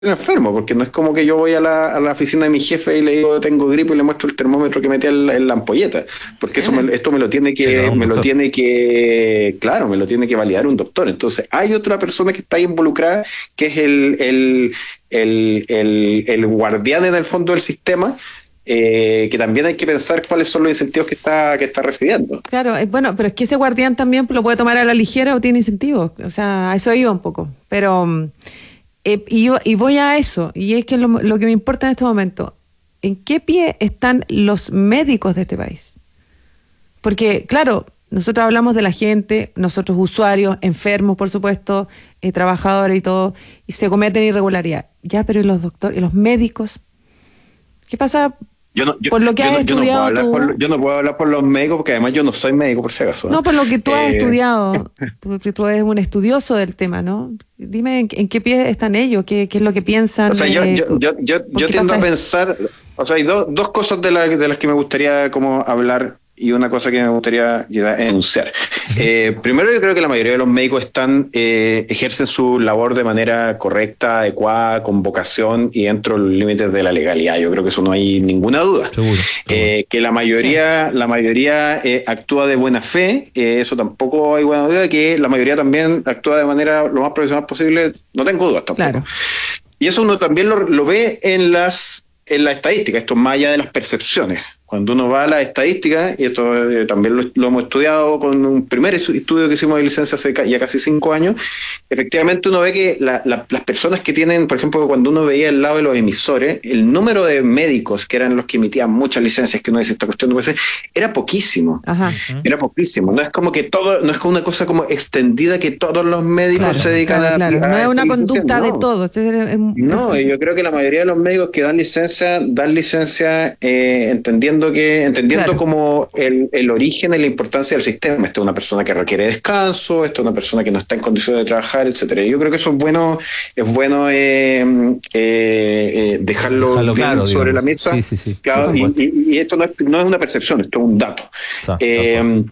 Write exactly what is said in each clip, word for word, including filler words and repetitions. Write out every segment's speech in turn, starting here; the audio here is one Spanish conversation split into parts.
enfermo, porque no es como que yo voy a la, a la oficina de mi jefe y le digo tengo gripe y le muestro el termómetro que metí en la, en la ampolleta, porque eso me, esto me lo tiene que, me lo tiene que, claro, me lo tiene que validar un doctor. Entonces hay otra persona que está ahí involucrada, que es el, el, el, el, el guardián en el fondo del sistema, eh, que también hay que pensar cuáles son los incentivos que está, que está recibiendo. Claro, eh, bueno, pero es que ese guardián también lo puede tomar a la ligera o tiene incentivos, o sea, a eso iba un poco, pero... Eh, y, yo, y voy a eso, y es que lo, lo que me importa en este momento, ¿en qué pie están los médicos de este país? Porque, claro, nosotros hablamos de la gente, nosotros usuarios, enfermos, por supuesto, eh, trabajadores y todo, y se cometen irregularidades. Ya, pero ¿y los doctores, y los médicos? ¿Qué pasa? Yo no, yo, por lo que yo has no, estudiado yo no tú. Por, yo no puedo hablar por los médicos, porque además yo no soy médico, por si acaso. No, por lo que tú has eh, estudiado, porque tú eres un estudioso del tema, ¿no? Dime en, en qué pie están ellos, qué, qué es lo que piensan. O sea, yo, eh, yo, yo, yo, yo tiendo a pensar, o sea, hay do, dos cosas de, la, de las que me gustaría como hablar y una cosa que me gustaría enunciar. Eh, primero, yo creo que la mayoría de los médicos están eh, ejercen su labor de manera correcta, adecuada, con vocación y dentro de los límites de la legalidad. Yo creo que eso no hay ninguna duda. Seguro, seguro. Eh, que la mayoría, sí. la mayoría eh, actúa de buena fe, eh, eso tampoco hay buena duda. Que la mayoría también actúa de manera lo más profesional posible, no tengo dudas tampoco. Claro. Y eso uno también lo, lo ve en las en la estadística, esto más allá de las percepciones. Cuando uno va a la estadística, y esto eh, también lo, lo hemos estudiado con un primer estudio que hicimos de licencia hace ya casi cinco años, efectivamente uno ve que la, la, las personas que tienen, por ejemplo, cuando uno veía el lado de los emisores, el número de médicos que eran los que emitían muchas licencias, que no dice esta cuestión, no puede ser, era poquísimo. Ajá. Era poquísimo. No es como que todo, no es como una cosa como extendida que todos los médicos claro, se dedican claro, a, claro. a... No es una conducta no. de todos. Es, no, yo creo que la mayoría de los médicos que dan licencia, dan licencia eh, entendiendo que, entendiendo Claro. como el, el origen y la importancia del sistema. Esta es una persona que requiere descanso, esta es una persona que no está en condiciones de trabajar, etcétera. Yo creo que eso es bueno, es bueno eh, eh, eh, dejarlo, dejarlo claro, sobre digamos. la mesa. Sí, sí, sí. Claro, sí, y, y, y esto no es, no es una percepción, esto es un dato. Sa, eh,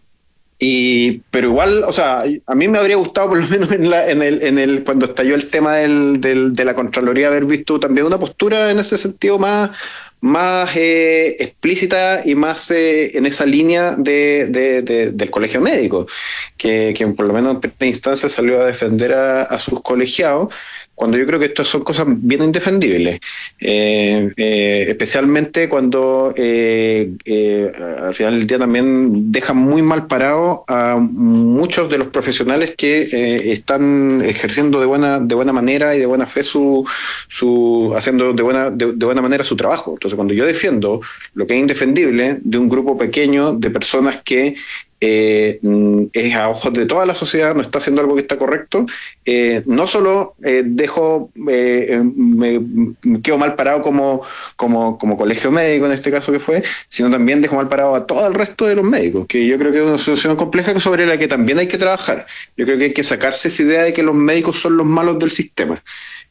y pero igual, o sea, a mí me habría gustado por lo menos en, la, en, el, en el cuando estalló el tema del, del, de la Contraloría haber visto también una postura en ese sentido más más eh, explícita y más eh, en esa línea de, de, de, del colegio médico, que, que por lo menos en primera instancia salió a defender a, a sus colegiados, cuando yo creo que estas son cosas bien indefendibles, eh, eh, especialmente cuando eh, eh, al final del día también dejan muy mal parado a muchos de los profesionales que eh, están ejerciendo de buena de buena manera y de buena fe su, su haciendo de buena de, de buena manera su trabajo. Entonces, cuando yo defiendo lo que es indefendible de un grupo pequeño de personas que Eh, es a ojos de toda la sociedad, no está haciendo algo que está correcto, eh, no solo eh, dejo, eh, me, me quedo mal parado como, como, como colegio médico en este caso que fue, sino también dejo mal parado a todo el resto de los médicos, que yo creo que es una situación compleja sobre la que también hay que trabajar. Yo creo que hay que sacarse esa idea de que los médicos son los malos del sistema.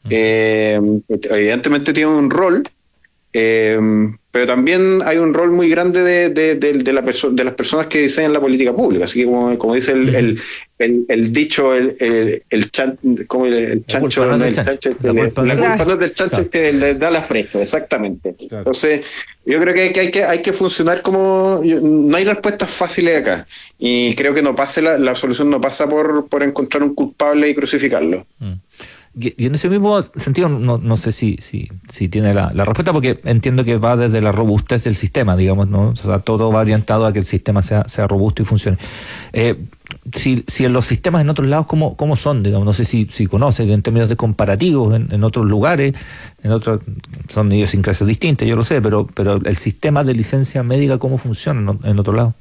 Eh, evidentemente tienen un rol, Eh, pero también hay un rol muy grande de, de, de, de, la perso- de las personas que diseñan la política pública, así que como, como dice el, el, el, el dicho, el, el, el, chan, como el, el chancho, no no, el el chancho, chancho, la le, culpa, la no. culpa no es del chancho, Claro. que le da la fresca, exactamente. Claro. Entonces, yo creo que hay que, hay que, hay que funcionar como, no hay respuestas fáciles acá, y creo que no pase la, la solución no pasa por, por encontrar un culpable y crucificarlo. Mm. Y en ese mismo sentido, no, no sé si, si, si tiene la, la respuesta, porque entiendo que va desde la robustez del sistema, digamos, ¿no? O sea, todo va orientado a que el sistema sea, sea robusto y funcione. Eh, si, si en los sistemas en otros lados, ¿cómo, cómo son? Digamos, no sé si, si conoces en términos de comparativos, en, en otros lugares, en otros, son idiosincrasias distintas, yo lo sé, pero, pero el sistema de licencia médica, ¿cómo funciona en, en otro lado?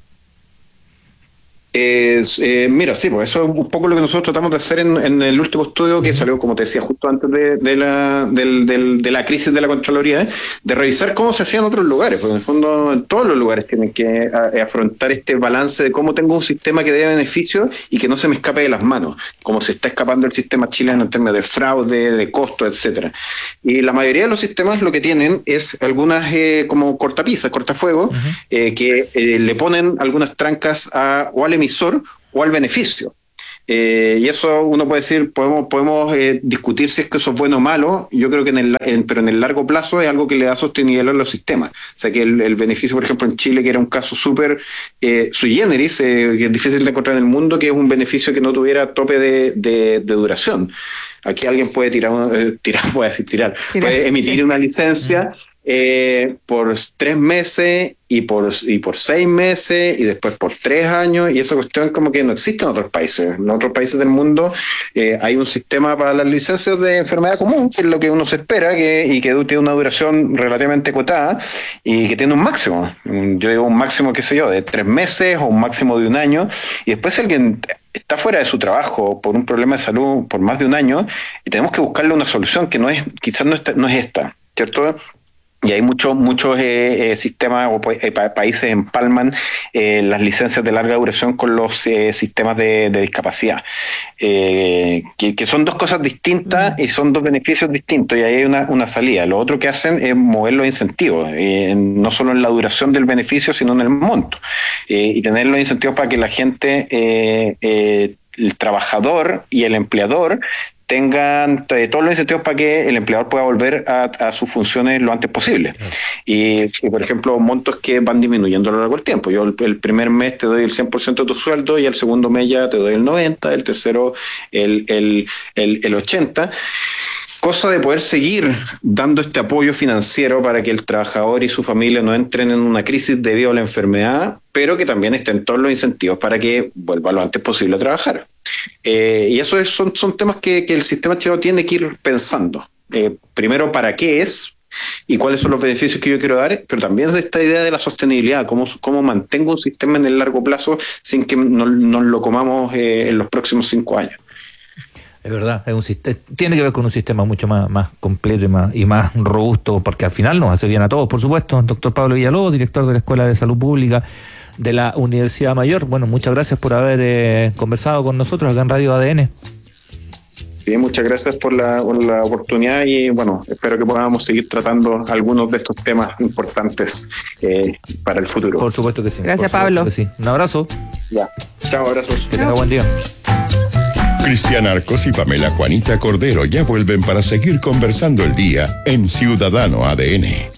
Eh, eh, mira, sí, pues eso es un poco lo que nosotros tratamos de hacer en, en el último estudio que salió, como te decía, justo antes de, de, la, del, del, de la crisis de la Contraloría, ¿eh? de revisar cómo se hacía en otros lugares, porque en el fondo en todos los lugares tienen que a, a afrontar este balance de cómo tengo un sistema que dé beneficios y que no se me escape de las manos, como se está escapando el sistema chileno en términos de fraude, de costo, etcétera. Y la mayoría de los sistemas lo que tienen es algunas eh, como cortapisas, cortafuegos, uh-huh. eh, que eh, le ponen algunas trancas a, o al emisor o al beneficio. Eh, y eso uno puede decir, podemos, podemos eh, discutir si es que eso es bueno o malo. Yo creo que en el, en, pero en el largo plazo es algo que le da sostenibilidad a los sistemas. O sea que el, el beneficio, por ejemplo, en Chile, que era un caso súper eh, sui generis, eh, que es difícil de encontrar en el mundo, que es un beneficio que no tuviera tope de, de, de duración. Aquí alguien puede tirar, eh, tirar puede decir tirar, tirar puede emitir sí. una licencia eh, por tres meses y por y por seis meses y después por tres años, y esa cuestión como que no existe en otros países. En otros países del mundo eh, hay un sistema para las licencias de enfermedad común, que es lo que uno se espera, que, y que tiene una duración relativamente acotada y que tiene un máximo. Yo digo un máximo, qué sé yo, de tres meses o un máximo de un año, y después si alguien está fuera de su trabajo por un problema de salud por más de un año, y tenemos que buscarle una solución que no es, quizás no, está, no es esta, ¿cierto? Y hay muchos muchos eh, eh, sistemas o eh, pa- países empalman eh, las licencias de larga duración con los eh, sistemas de, de discapacidad, eh, que, que son dos cosas distintas y son dos beneficios distintos, y ahí hay una, una salida. Lo otro que hacen es mover los incentivos, eh, no solo en la duración del beneficio, sino en el monto, eh, y tener los incentivos para que la gente, eh, eh, el trabajador y el empleador, tengan eh, todos los incentivos para que el empleador pueda volver a, a sus funciones lo antes posible. Claro. Y, y, por ejemplo, montos que van disminuyendo a lo largo del tiempo. Yo el, el primer mes te doy el cien por ciento de tu sueldo, y el segundo mes ya te doy el noventa por ciento, el tercero el, el, el, el ochenta por ciento. Cosa de poder seguir dando este apoyo financiero para que el trabajador y su familia no entren en una crisis debido a la enfermedad, pero que también estén todos los incentivos para que vuelva lo antes posible a trabajar. Eh, y eso es, son, son temas que, que el sistema chileno tiene que ir pensando. Eh, primero, ¿para qué es? Y cuáles son los beneficios que yo quiero dar, pero también es esta idea de la sostenibilidad, cómo, cómo mantengo un sistema en el largo plazo sin que nos, nos lo comamos eh, en los próximos cinco años. Es verdad, es un sistema, tiene que ver con un sistema mucho más, más completo y más, y más robusto, porque al final nos hace bien a todos, por supuesto. Doctor Pablo Villalobos, director de la Escuela de Salud Pública de la Universidad Mayor. Bueno, muchas gracias por haber eh, conversado con nosotros acá en Radio A D N. Sí, muchas gracias por la, por la oportunidad, y bueno, espero que podamos seguir tratando algunos de estos temas importantes eh, para el futuro. Por supuesto que sí. Gracias, Pablo. Que sí. Un abrazo. Ya. Chao, abrazos. Que tenga buen día. Cristian Arcos y Pamela Juanita Cordero ya vuelven para seguir conversando el día en Ciudadano A D N.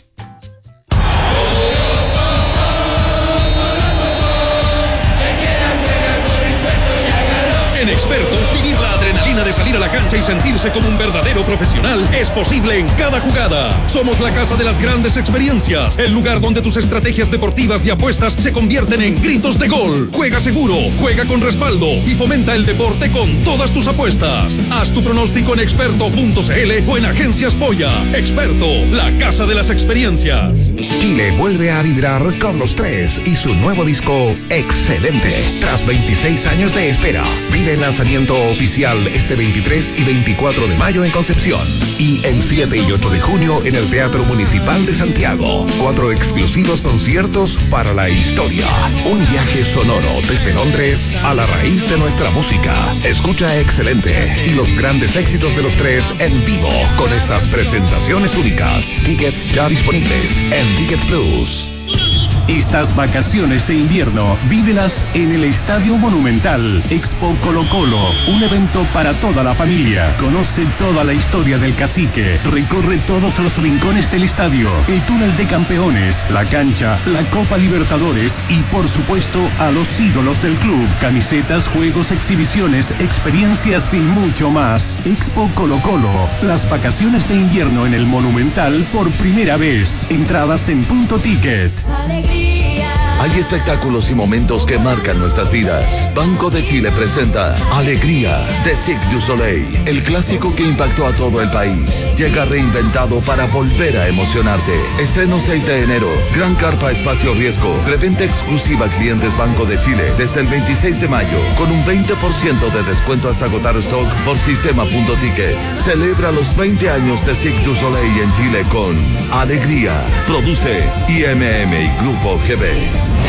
En Experto, vivir la adrenalina de salir a la cancha y sentirse como un verdadero profesional es posible en cada jugada. Somos la casa de las grandes experiencias, el lugar donde tus estrategias deportivas y apuestas se convierten en gritos de gol. Juega seguro, juega con respaldo y fomenta el deporte con todas tus apuestas. Haz tu pronóstico en experto punto c l o en Agencias Polla. Experto, la casa de las experiencias. Chile vuelve a vibrar con Los Tres y su nuevo disco Excelente. Tras veintiséis años de espera, vive el lanzamiento oficial este veintitrés y veinticuatro de mayo en Concepción, y el siete y ocho de junio en el Teatro Municipal de Santiago. Cuatro exclusivos conciertos para la historia. Un viaje sonoro desde Londres a la raíz de nuestra música. Escucha Excelente y los grandes éxitos de Los Tres en vivo con estas presentaciones únicas. Tickets ya disponibles en Ticket Plus. Estas vacaciones de invierno, vívelas en el Estadio Monumental. Expo Colo Colo, un evento para toda la familia. Conoce toda la historia del Cacique. Recorre todos los rincones del estadio, el túnel de campeones, la cancha, la Copa Libertadores y, por supuesto, a los ídolos del club. Camisetas, juegos, exhibiciones, experiencias y mucho más. Expo Colo Colo, las vacaciones de invierno en el Monumental por primera vez. Entradas en Punto Ticket. Hay espectáculos y momentos que marcan nuestras vidas. Banco de Chile presenta Alegría de Cirque du Soleil, el clásico que impactó a todo el país. Llega reinventado para volver a emocionarte. Estreno seis de enero. Gran carpa espacio riesgo. Preventa exclusiva a clientes Banco de Chile desde el veintiséis de mayo con un veinte por ciento de descuento hasta agotar stock por sistema punto ticket. Celebra los veinte años de Cirque du Soleil en Chile con Alegría. Produce I M M y Grupo G B.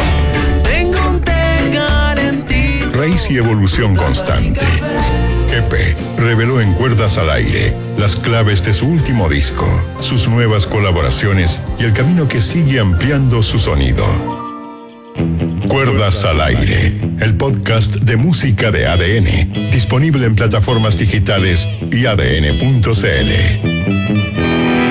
Raíz y evolución constante. E P reveló en Cuerdas al Aire las claves de su último disco, sus nuevas colaboraciones y el camino que sigue ampliando su sonido. Cuerdas al Aire, el podcast de música de A D N, disponible en plataformas digitales y A D N punto C L.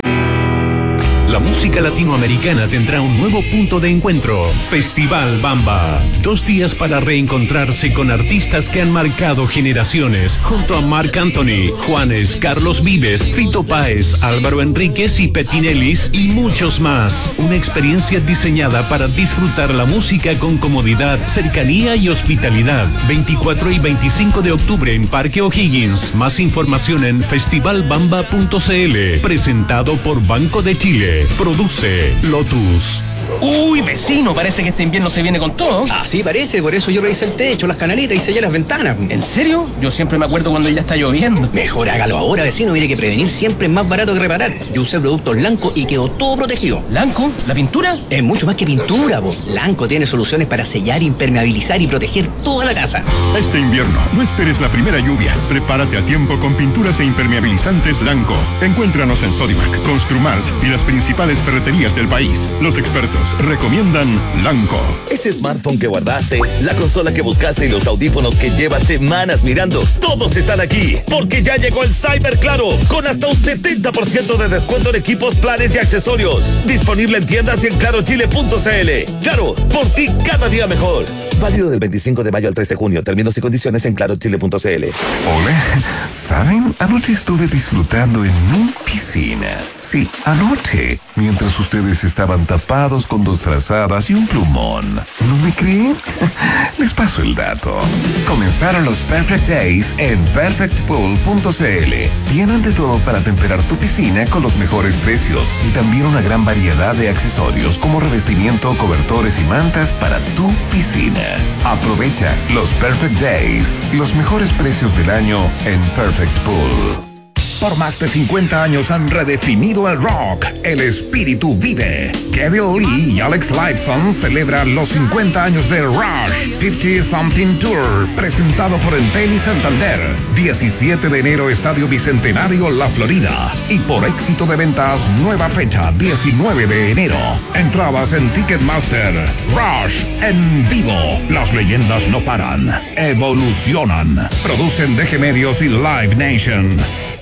La música latinoamericana tendrá un nuevo punto de encuentro. Festival Bamba. Dos días para reencontrarse con artistas que han marcado generaciones. Junto a Marc Anthony, Juanes, Carlos Vives, Fito Páez, Álvaro Enríquez y Petinelis y muchos más. Una experiencia diseñada para disfrutar la música con comodidad, cercanía y hospitalidad. veinticuatro y veinticinco de octubre en Parque O'Higgins. Más información en festival bamba punto c l. Presentado por Banco de Chile. Produce Lotus. Uy, vecino, parece que este invierno se viene con todo. Así parece, por eso yo revisé el techo, las canaletas y sellé las ventanas. ¿En serio? Yo siempre me acuerdo cuando ya está lloviendo. Mejor hágalo ahora, vecino, mire que prevenir siempre es más barato que reparar. Yo usé productos Lanco y quedó todo protegido. ¿Lanco? ¿La pintura? Es mucho más que pintura, po. Lanco tiene soluciones para sellar, impermeabilizar y proteger toda la casa. Este invierno, no esperes la primera lluvia. Prepárate a tiempo con pinturas e impermeabilizantes Lanco. Encuéntranos en Sodimac, Construmart y las principales ferreterías del país. Los expertos recomiendan Lanco. Ese smartphone que guardaste, la consola que buscaste y los audífonos que llevas semanas mirando, todos están aquí, porque ya llegó el Cyber Claro, con hasta un setenta por ciento de descuento en equipos, planes y accesorios. Disponible en tiendas y en claro chile punto c l. Claro, por ti cada día mejor. Válido del veinticinco de mayo al tres de junio. Términos y condiciones en claro chile punto c l. Hola, ¿saben? Anoche estuve disfrutando en mi piscina. Sí, anoche, mientras ustedes estaban tapados con dos frazadas y un plumón. ¿No me creen? Les paso el dato. Comenzaron los Perfect Days en perfect pool punto c l. Tienen de todo para temperar tu piscina con los mejores precios y también una gran variedad de accesorios como revestimiento, cobertores y mantas para tu piscina. Aprovecha los Perfect Days, los mejores precios del año en Perfect Pool. Por más de cincuenta años han redefinido el rock. El espíritu vive. Kevin Lee y Alex Lifeson celebran los cincuenta años de Rush cincuenta Something Tour, presentado por Entel y Santander. diecisiete de enero, Estadio Bicentenario, La Florida. Y por éxito de ventas, nueva fecha, diecinueve de enero. Entradas en Ticketmaster. Rush en vivo. Las leyendas no paran, evolucionan. Producen D G Medios y Live Nation.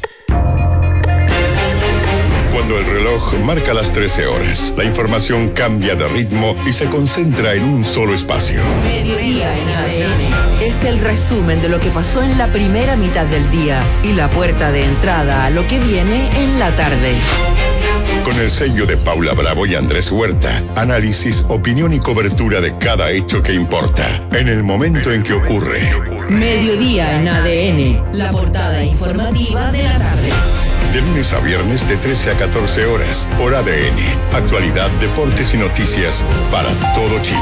Cuando el reloj marca las trece horas, la información cambia de ritmo y se concentra en un solo espacio. Mediodía en A D N es el resumen de lo que pasó en la primera mitad del día y la puerta de entrada a lo que viene en la tarde. Con el sello de Paula Bravo y Andrés Huerta, análisis, opinión y cobertura de cada hecho que importa, en el momento en que ocurre. Mediodía en A D N, la portada informativa de la tarde. De lunes a viernes de trece a catorce horas por A D N. Actualidad, deportes y noticias para todo Chile.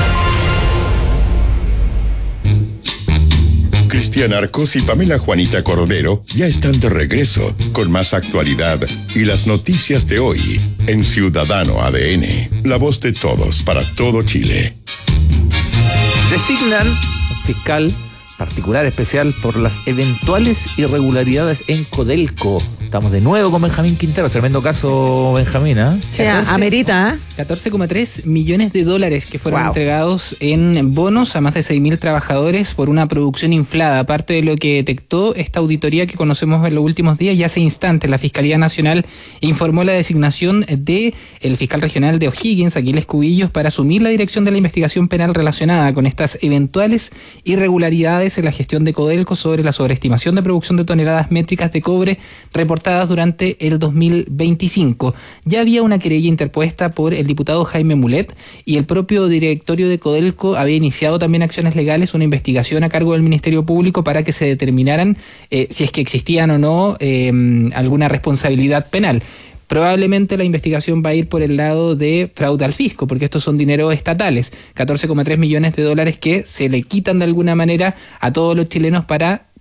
Cristian Arcos y Pamela Juanita Cordero ya están de regreso con más actualidad y las noticias de hoy en Ciudadano A D N. La voz de todos para todo Chile. Designan un fiscal particular especial por las eventuales irregularidades en Codelco. Estamos de nuevo con Benjamín Quintero, tremendo caso, Benjamín, ¿eh? O sea, amerita, ¿eh? catorce coma tres millones de dólares que fueron wow. entregados en bonos a más de seis mil trabajadores por una producción inflada. Aparte de lo que detectó esta auditoría que conocemos en los últimos días, ya hace instantes la Fiscalía Nacional informó la designación de el fiscal regional de O'Higgins, Aquiles Cubillos, para asumir la dirección de la investigación penal relacionada con estas eventuales irregularidades en la gestión de Codelco sobre la sobreestimación de producción de toneladas métricas de cobre reportadas durante el dos mil veinticinco. Ya había una querella interpuesta por el diputado Jaime Mulet y el propio directorio de Codelco había iniciado también acciones legales, una investigación a cargo del Ministerio Público para que se determinaran eh, si es que existían o no eh, alguna responsabilidad penal. Probablemente la investigación va a ir por el lado de fraude al fisco, porque estos son dineros estatales, catorce coma tres millones de dólares que se le quitan de alguna manera a todos los chilenos para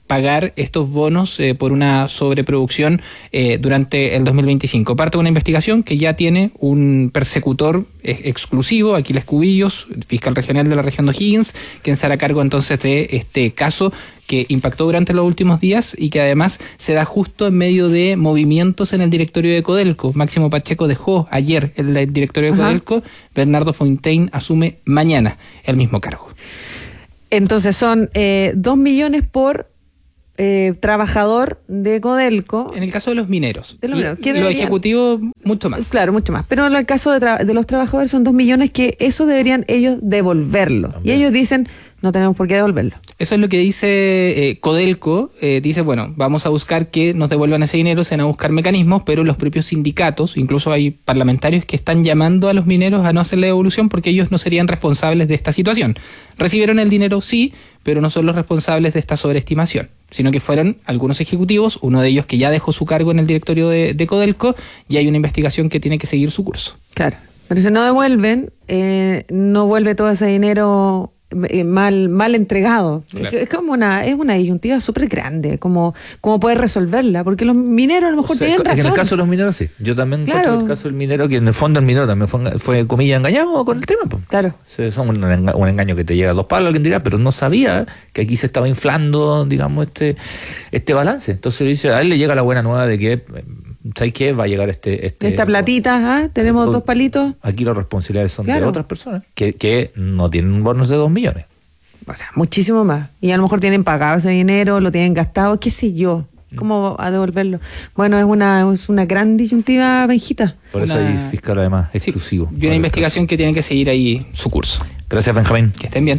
pagar estos bonos eh, por una sobreproducción eh, durante el dos mil veinticinco. Parte de una investigación que ya tiene un persecutor eh, exclusivo, Aquiles Cubillos, fiscal regional de la región de O'Higgins, quien se hará cargo entonces de este caso que impactó durante los últimos días y que además se da justo en medio de movimientos en el directorio de Codelco. Máximo Pacheco dejó ayer el, el directorio de Ajá. Codelco, Bernardo Fontaine asume mañana el mismo cargo. Entonces son eh, dos millones por eh, trabajador de Codelco. En el caso de los mineros. De los mineros. Lo, lo ejecutivo, mucho más. Claro, mucho más. Pero en el caso de, tra- de los trabajadores son dos millones que eso deberían ellos devolverlo. También. Y ellos dicen, no tenemos por qué devolverlo. Eso es lo que dice eh, Codelco. Eh, dice, bueno, vamos a buscar que nos devuelvan ese dinero, se van a buscar mecanismos, pero los propios sindicatos, incluso hay parlamentarios que están llamando a los mineros a no hacer la devolución porque ellos no serían responsables de esta situación. Recibieron el dinero, sí, pero no son los responsables de esta sobreestimación, sino que fueron algunos ejecutivos, uno de ellos que ya dejó su cargo en el directorio de, de Codelco, y hay una investigación que tiene que seguir su curso. Claro, pero si no devuelven, eh, no vuelve todo ese dinero mal mal entregado. Claro. Es como una es una disyuntiva súper grande, como, como poder resolverla, porque los mineros a lo mejor o sea, tienen razón. En el caso de los mineros sí, yo también claro. En el caso del minero, que en el fondo el minero también fue, fue comilla engañado con el tema. Pues. Claro. Son un, un engaño que te llega a dos palos, alguien dirá, pero no sabía que aquí se estaba inflando, digamos, este este balance. Entonces dice, a él le llega la buena nueva de que ¿sabes qué? Va a llegar este... este Esta platita, ¿ah? Tenemos dos palitos. Aquí las responsabilidades son claro. de otras personas que, que no tienen bonos de dos millones. O sea, muchísimo más. Y a lo mejor tienen pagado ese dinero, lo tienen gastado, qué sé yo. ¿Cómo a devolverlo? Bueno, es una, es una gran disyuntiva, Benjita. Por eso una... hay fiscal además exclusivo. Sí. Y una investigación que tiene que seguir ahí su curso. Gracias, Benjamín. Que estén bien.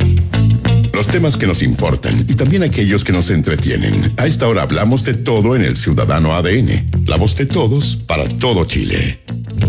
Los temas que nos importan y también aquellos que nos entretienen. A esta hora hablamos de todo en el Ciudadano A D N. La voz de todos para todo Chile.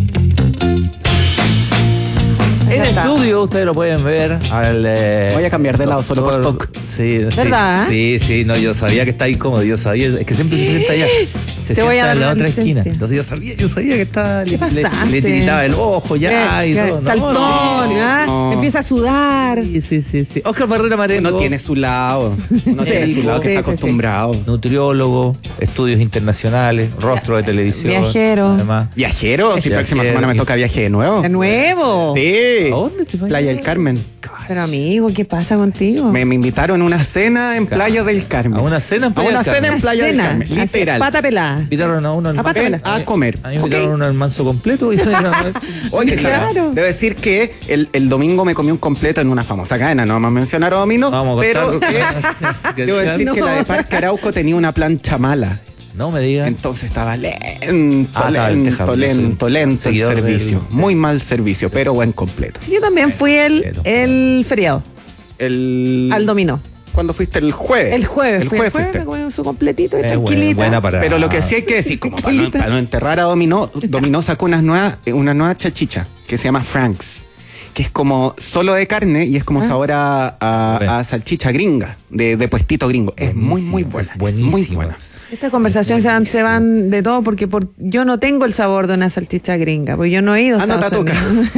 En el estudio ustedes lo pueden ver al, eh, voy a cambiar de lado solo por toque. Sí, ¿verdad? Sí, sí, sí, no, yo sabía que está incómodo, yo sabía, es que siempre se sienta allá. Se Te sienta en la otra licencia. esquina. Entonces yo sabía, yo sabía que estaba ¿Qué le, pasaste? le, le tiritaba el ojo ya ¿Qué? y ¿Qué? todo. Saltón, no, no, ¿ah? no. Empieza a sudar. Sí, sí, sí, sí. Oscar Barrera Marengo. Uno tiene su lado. Uno Sí, tiene su lado sí, que está sí, acostumbrado. Sí. Nutriólogo, estudios internacionales, rostro de televisión. Viajero. Además. Viajero, si Viajero. próxima semana me toca viaje de nuevo. De nuevo. Sí. ¿A dónde te vas? Playa del Carmen. Pero amigo, ¿qué pasa contigo? Me, me invitaron a una cena en Playa del Carmen. ¿A una cena en Playa a una del cena Carmen? en Playa Cena, del Carmen. así, Literal. pata pelada. Invitaron a uno al A pata Ven pelada. a comer. A mí me invitaron Ok. a un almanzo completo. Y Oye, Claro. debo decir que el, el domingo me comí un completo en una famosa cadena, no vamos a mencionar a Domino, Vamos a pero contar- que, debo decir No. que la de Parque Arauco tenía una plancha mala. No me digan. Entonces estaba lento, Ah, estaba lento, Tejano, yo soy lento, lento el seguidor del- servicio. Muy mal servicio, pero buen completo. Sí, yo también fui el, el feriado, El... al dominó. ¿Cuándo fuiste? El jueves. El jueves. El fui, jueves el fuiste. me comí su completito y Eh, tranquilita. buena para- Pero lo que sí hay que decir, como para no, para no enterrar a Dominó, Dominó sacó unas nuevas, una nueva chachicha que se llama Frank's, que es como solo de carne y es como Ah. sabor a, a- Bueno. a salchicha gringa, de, de puestito gringo. Es muy, muy buena. Es Es muy buenísima. buena. Esta conversación se van, se van de todo porque por, yo no tengo el sabor de una salchicha gringa, porque yo no he ido a Ah, no te Estados toca. Unidos.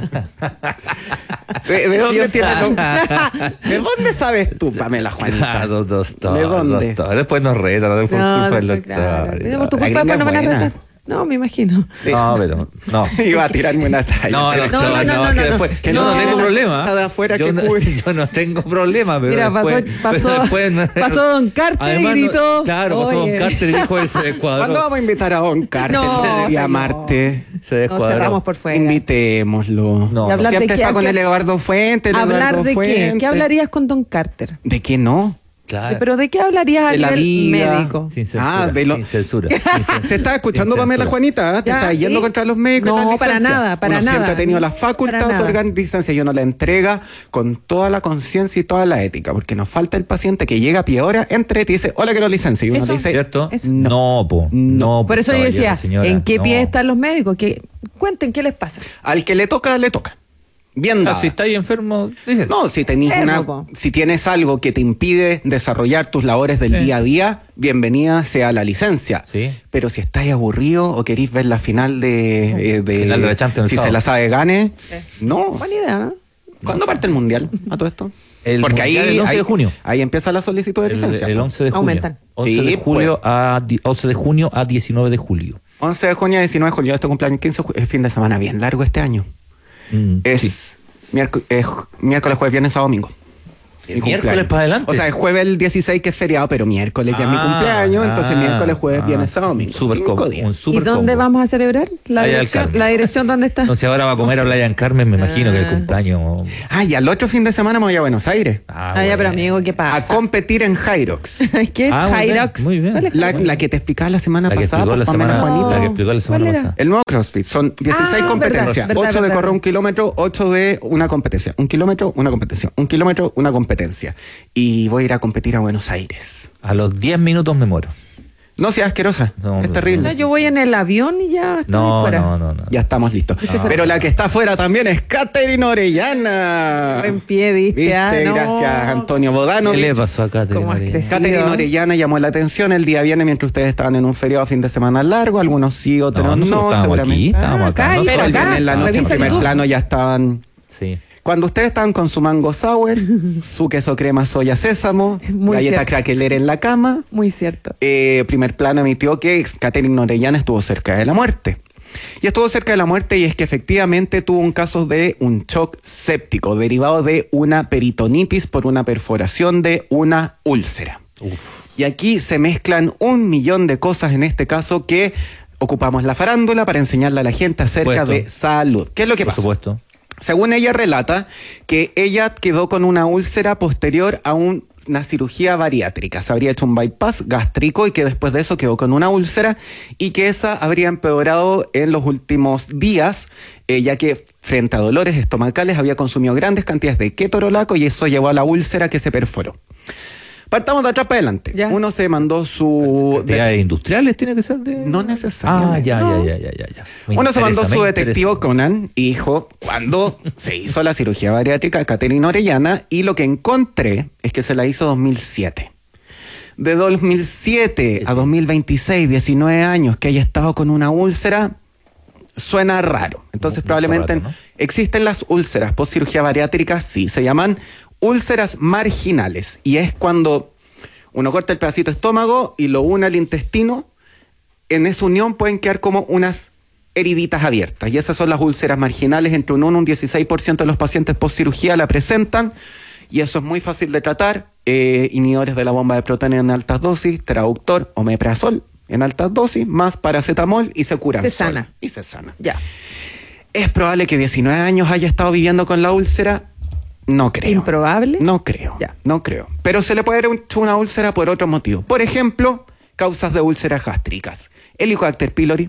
¿De, de dónde Dios tienes santo. lo- ¿De dónde sabes tú, Pamela Juanita? Ah, dos, dos, dos, ¿De dónde? dos, dos. Después nos retan, por culpa del no, doctor. claro. Por tu La culpa gringa no van a es buena. retar. No, me imagino. No, pero no. Iba a tirarme una talla. No, pero- doctor, no, no, no, es no, que no. después, Que yo no no tiene tengo la- problema. la de afuera yo, que no, cubre. yo no tengo problema, pero Mira, pasó, después, pasó, pero después no- pasó Don Carter Además, y no- gritó. claro, pasó Don oye. Carter y dijo se descuadró. ¿Cuándo vamos a invitar a Don Carter No, y a no. Marte? Se Nos descuadró. cerramos por fuera. Invitémoslo. No, ¿Y hablar de Siempre qué? está con ¿Qué- el Eduardo Fuentes. el ¿Hablar Eduardo de qué? Fuentes. ¿Qué hablarías con Don Carter? ¿De qué no? Claro. ¿Pero de qué hablarías a De la nivel vida. médico? Sin censura. Ah, de lo- Sin censura. sin censura. ¿Te estás escuchando, Sin Pamela censura. Juanita? ¿eh? ¿Te Ya, estás yendo sí. contra los médicos? No, y las para licencias? nada, para Uno siempre nada. ha tenido la Para facultad de nada. otorgar licencia y uno la entrega con toda la conciencia y toda la ética, porque nos falta el paciente que llega a pie hora, entre y te dice, hola, quiero licencia. Y uno Eso. te dice, ¿Cierto? Eso. No, po. No, Por eso yo caballero, decía, señora, ¿en qué no. pie están los médicos? Que cuenten qué les pasa. al que le toca, le toca. Bien Ah, dada. si estáis enfermo, dices. No, si tenés Enfermo, una, po. si tienes algo que te impide desarrollar tus labores del Sí. día a día, bienvenida sea la licencia. Sí. Pero si estáis aburrido o queréis ver la final de, eh, de, Final de la Champions si el se sábado. la sabe gane, no. Buena idea, ¿no? ¿Cuándo parte el mundial a todo esto? El Porque ahí, mundial el once ahí, de junio. ahí empieza la solicitud de El, licencia. el once de junio. Aumentan. once Sí, de julio pues. a di- once de junio a diecinueve de julio. once de junio a diecinueve de julio. Este cumpleaños quince ju- es fin de semana bien largo este año. Mm, Es sí. miércoles, es miércoles, jueves, viernes, sábado, domingo. ¿El Mi miércoles cumpleaños. para adelante? O sea, es jueves el dieciséis que es feriado, pero miércoles ya es mi Ah, cumpleaños, entonces ah, miércoles, jueves, ah, viernes, sábado, domingo. super Cinco combo, días. un ¿Y super dónde combo. vamos a celebrar? ¿La Playa del dirección, Carmen. ¿La dirección dónde está? Entonces ahora va a comer a Playa del Carmen, me imagino que el Ah. cumpleaños. Ah, y al otro fin de semana me voy a Buenos Aires. Ah, Ah, ya, pero bueno. amigo, ¿qué A pasa? competir en Hyrox. ¿Qué es Ah, muy bien, Hyrox? muy bien. ¿Cuál es La, Hyrox? la que te explicaba la semana La que pasada, explicó la Pamela semana, Juanita. la que explicó la semana ¿Cuál era? pasada. El nuevo CrossFit son dieciséis Ah, competencias, verdad, verdad, ocho de verdad. correr un kilómetro, ocho de una competencia, un kilómetro, una competencia, un kilómetro, una competencia. Y voy a ir a competir a Buenos Aires. A los diez minutos me muero. No seas asquerosa, No, es no, terrible. No, yo voy en el avión y ya estoy No, fuera. no, no, no. Ya estamos listos. Pero la que está afuera también es Catherine Orellana. Buen pie, ¿viste? ¿Viste? Ah, no. Gracias, Antonio ¿Qué Bodano. le pasó a Catherine ¿Cómo has Orellana? crecido? Catherine Orellana llamó la atención el día viernes mientras ustedes estaban en un feriado fin de semana largo, algunos sí, otros No, no, nosotros estábamos seguramente. aquí, estábamos Ah, acá. acá, nosotros- Pero el acá. viernes en la noche en Revisa primer YouTube. plano ya estaban. Sí. Cuando ustedes estaban con su mango sour, su queso crema soya sésamo, Muy galleta cierto. craquelera en la cama, Muy cierto. eh, primer plano emitió que Catherine Orellana estuvo cerca de la muerte. Y estuvo cerca de la muerte y es que efectivamente tuvo un caso de un shock séptico derivado de una peritonitis por una perforación de una úlcera. Y aquí se mezclan un millón de cosas en este caso que ocupamos la farándula para enseñarle a la gente acerca Supuesto. de salud. ¿Qué es lo que Por pasa? supuesto. Según ella relata que ella quedó con una úlcera posterior a un- una cirugía bariátrica. Se habría hecho un bypass gástrico y que después de eso quedó con una úlcera y que esa habría empeorado en los últimos días, eh, ya que frente a dolores estomacales había consumido grandes cantidades de ketorolaco y eso llevó a la úlcera que se perforó. Partamos de atrás para adelante. Ya. Uno se mandó su... ¿De áreas industriales tiene que ser de...? No Ah, necesariamente. ya, No. ya, ya, ya, ya. Me Uno se mandó interesa, su me detectivo interesa. Conan y dijo cuando se hizo la cirugía bariátrica a Catherine Orellana y lo que encontré es que se la hizo dos mil siete. De dos mil siete a dos mil veintiséis, diecinueve años que haya estado con una úlcera, suena raro. Entonces Mucho probablemente rato, ¿no? existen las úlceras post cirugía bariátrica, sí, se llaman úlceras marginales y es cuando uno corta el pedacito de estómago y lo une al intestino. En esa unión pueden quedar como unas heriditas abiertas. Y esas son las úlceras marginales. Entre un uno y un dieciséis por ciento de los pacientes post cirugía la presentan. Y eso es muy fácil de tratar. Eh, inhibidores de la bomba de protonio en altas dosis, traductor, omeprazol en altas dosis, más paracetamol y se curan. Se sola. sana. Y se sana. Ya. ¿Es probable que diecinueve años haya estado viviendo con la úlcera? No creo. ¿Improbable? No creo. Ya. No creo. Pero se le puede dar un- una úlcera por otro motivo. Por ejemplo, causas de úlceras gástricas. Helicobacter pylori.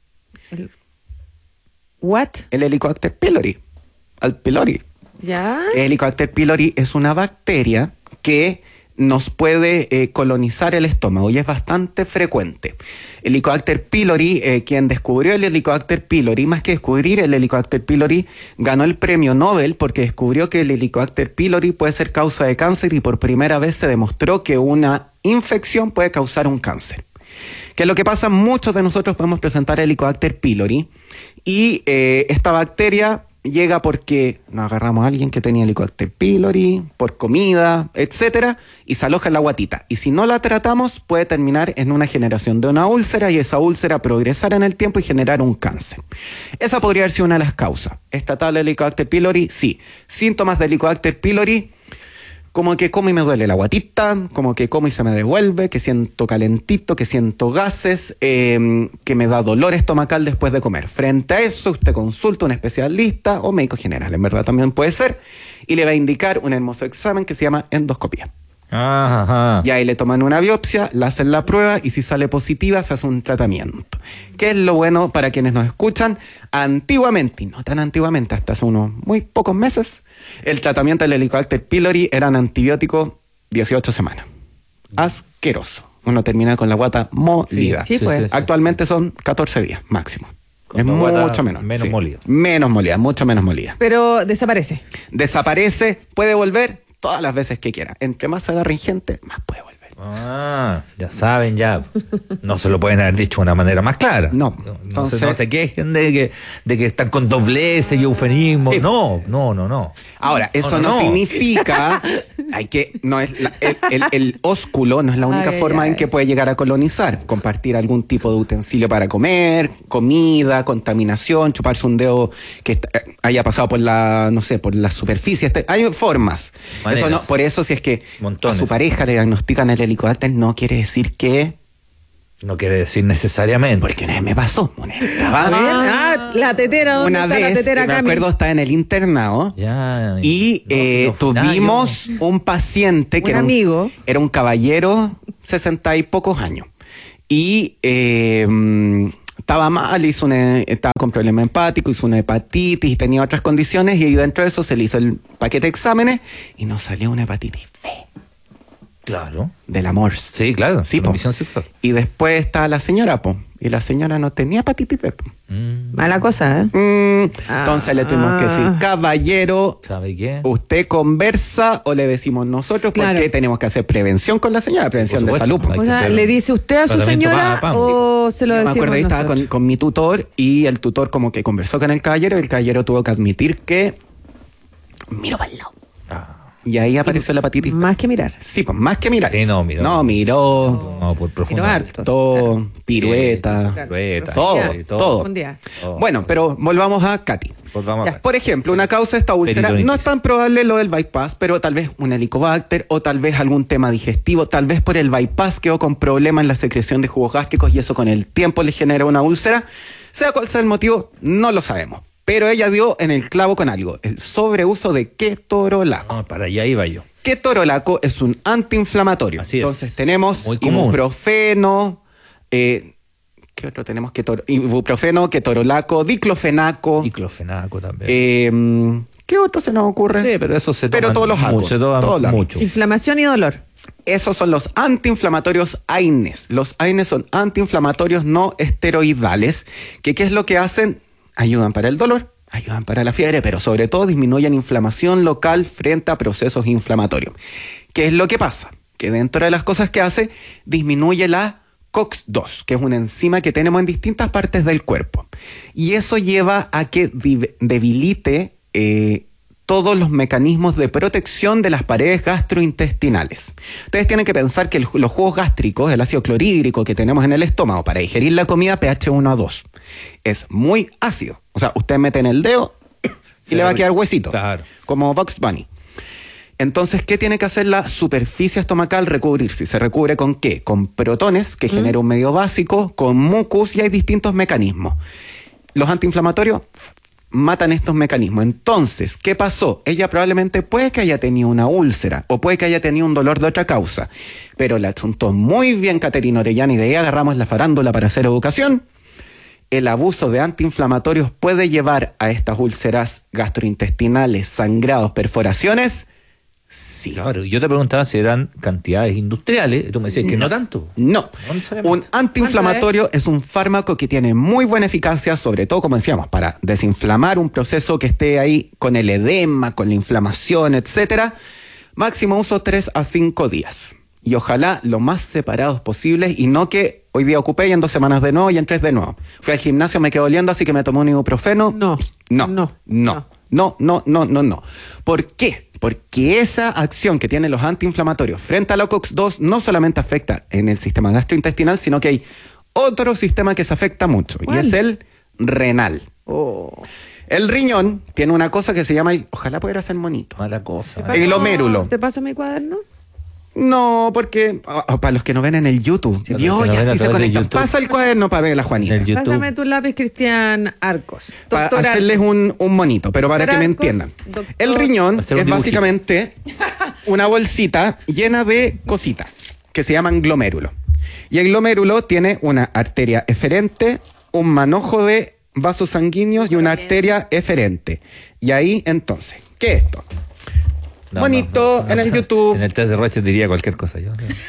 ¿What? El Helicobacter pylori. Al pylori. ¿Ya? El Helicobacter pylori es una bacteria que nos puede eh, colonizar el estómago y es bastante frecuente. El Helicobacter pylori, eh, quien descubrió el Helicobacter pylori, más que descubrir el Helicobacter pylori, ganó el premio Nobel porque descubrió que el Helicobacter pylori puede ser causa de cáncer y por primera vez se demostró que una infección puede causar un cáncer. Que es lo que pasa, muchos de nosotros podemos presentar Helicobacter pylori y eh, esta bacteria llega porque nos agarramos a alguien que tenía Helicobacter pylori, por comida, etcétera, y se aloja en la guatita. Y si no la tratamos, puede terminar en una generación de una úlcera y esa úlcera progresar en el tiempo y generar un cáncer. Esa podría haber sido una de las causas. ¿Esta tal Helicobacter pylori? Sí. Síntomas de Helicobacter pylori: como que como y me duele la guatita, como que como y se me devuelve, que siento calentito, que siento gases, eh, que me da dolor estomacal después de comer. Frente a eso, usted consulta a un especialista o médico general, en verdad también puede ser, y le va a indicar un hermoso examen que se llama endoscopia. Ajá. Y ahí le toman una biopsia, le hacen la prueba y si sale positiva se hace un tratamiento. ¿Qué es lo bueno para quienes nos escuchan? Antiguamente, y no tan antiguamente, hasta hace unos muy pocos meses, el tratamiento del Helicobacter pylori era un antibiótico dieciocho semanas. Asqueroso. Uno termina con la guata molida. Sí, sí, pues. sí, sí. Actualmente son catorce días máximo. Con Es la guata mucho menos. menos sí. molida. Menos molida, mucho menos molida. Pero desaparece. Desaparece, puede volver todas las veces que quiera. Entre más se agarren gente, más puede volver. Ah, ya saben, ya. No se lo pueden haber dicho de una manera más clara. No. No, Entonces, se, no se quejen de que, de que están con dobleces y eufemismos. Sí. No, no, no, no. Ahora, eso no, no, no significa hay que no es la, el, el, el ósculo no es la única ay, forma ay, en que puede llegar a colonizar. Compartir algún tipo de utensilio para comer, comida, contaminación, chuparse un dedo que haya pasado por la, no sé, por la superficie. Este, hay formas. Eso no, por eso, si es que Montones. A su pareja le diagnostican el Helicobacter, no quiere decir que. No quiere decir necesariamente. Porque una vez me pasó. Una vez estaba, ah, la tetera, ¿dónde una está vez, la tetera, me acuerdo, estaba en el internado. Ya, y no, eh, no, tuvimos no. un paciente un que era amigo. Un, era un caballero, sesenta y pocos años. Y eh, estaba mal, hizo una, estaba con problema hepático, hizo una hepatitis y tenía otras condiciones. Y dentro de eso se le hizo el paquete de exámenes y nos salió una hepatitis B. Claro. Del amor. Sí, claro. Sí, po. Y después está la señora, po. Y la señora no tenía hepatitis B. Mm. Mala cosa, ¿eh? Mm, ah, entonces le tuvimos que decir, caballero, ¿sabe qué? ¿Usted conversa o le decimos nosotros? Claro. Porque tenemos que hacer prevención con la señora, prevención de salud. O sea, ¿le dice usted a su señora pa, pa, o se lo decimos nosotros? Me acuerdo, ahí estaba con, con mi tutor y el tutor como que conversó con el caballero y el caballero tuvo que admitir que miró para el lado. Ah. Y ahí apareció la hepatitis. Más que mirar. Sí, pues más que mirar. Sí, no, miró. No, miró. No, por profundidad. Todo, claro. Pirueta. Sí, pirueta. Todo, sí, todo. todo. Bueno, pero volvamos a Katy. Volvamos a Por ejemplo, una causa de esta úlcera, no es tan probable lo del bypass, pero tal vez un helicobacter o tal vez algún tema digestivo, tal vez por el bypass quedó con problemas en la secreción de jugos gástricos y eso con el tiempo le genera una úlcera. Sea cual sea el motivo, no lo sabemos. Pero ella dio en el clavo con algo, el sobreuso de ketorolaco. No, para allá iba yo. Ketorolaco es un antiinflamatorio. Así es. Entonces tenemos ibuprofeno, eh, ¿qué otro tenemos? Ketor, ibuprofeno, ketorolaco, diclofenaco. Diclofenaco también. Eh, ¿Qué otro se nos ocurre? Sí, pero eso se toma Pero todos los mucho. Se toma todos mucho. Inflamación y dolor. Esos son los antiinflamatorios A I N E S. Los A I N E S son antiinflamatorios no esteroidales, que ¿qué es lo que hacen? Ayudan para el dolor, ayudan para la fiebre, pero sobre todo disminuyen inflamación local frente a procesos inflamatorios. ¿Qué es lo que pasa? Que dentro de las cosas que hace, disminuye la COX dos, que es una enzima que tenemos en distintas partes del cuerpo. Y eso lleva a que debilite eh, todos los mecanismos de protección de las paredes gastrointestinales. Ustedes tienen que pensar que el, los jugos gástricos, el ácido clorhídrico que tenemos en el estómago para digerir la comida, pH uno a dos, es muy ácido. O sea, usted mete en el dedo y sí, le va a quedar huesito, claro, como Bugs Bunny. Entonces, ¿qué tiene que hacer la superficie estomacal? Recubrirse. ¿Se recubre con qué? Con protones, que mm. genera un medio básico, con mucus, y hay distintos mecanismos. Los antiinflamatorios matan estos mecanismos. Entonces, ¿qué pasó? Ella probablemente puede que haya tenido una úlcera o puede que haya tenido un dolor de otra causa, pero la chuntó muy bien Caterina Orellana y de ahí agarramos la farándula para hacer educación. El abuso de antiinflamatorios puede llevar a estas úlceras gastrointestinales, sangrados, perforaciones. Sí. Claro, yo te preguntaba si eran cantidades industriales, y tú me decías que no, no tanto. No, no un antiinflamatorio es un fármaco que tiene muy buena eficacia, sobre todo, como decíamos, para desinflamar un proceso que esté ahí con el edema, con la inflamación, etcétera. Máximo uso tres a cinco días. Y ojalá lo más separados posibles y no que hoy día ocupé y en dos semanas de nuevo y en tres de nuevo. Fui al gimnasio, me quedó oliendo, así que me tomé un ibuprofeno. No, no, no, no, no, no, no, no, no. ¿Por qué? Porque esa acción que tienen los antiinflamatorios frente a la COX dos no solamente afecta en el sistema gastrointestinal, sino que hay otro sistema que se afecta mucho. ¿Cuál? Y es el renal. Oh. El riñón tiene una cosa que se llama, ojalá pudiera ser monito. Mala cosa. El glomérulo. ¿Te paso mi cuaderno? No, porque oh, oh, para los que no ven en el YouTube, sí, Dios, ya sí se conectan. Pasa el cuaderno para ver a la Juanita. Pásame tu lápiz, Cristian Arcos. Para hacerles un, un monito, pero para doctor que me entiendan. Doctor. El riñón es básicamente una bolsita llena de cositas que se llaman glomérulo. Y el glomérulo tiene una arteria eferente, un manojo de vasos sanguíneos y una arteria eferente. Y ahí, entonces, ¿qué es esto? No, bonito, no, no, no, en el YouTube. En el test de Roche diría cualquier cosa yo.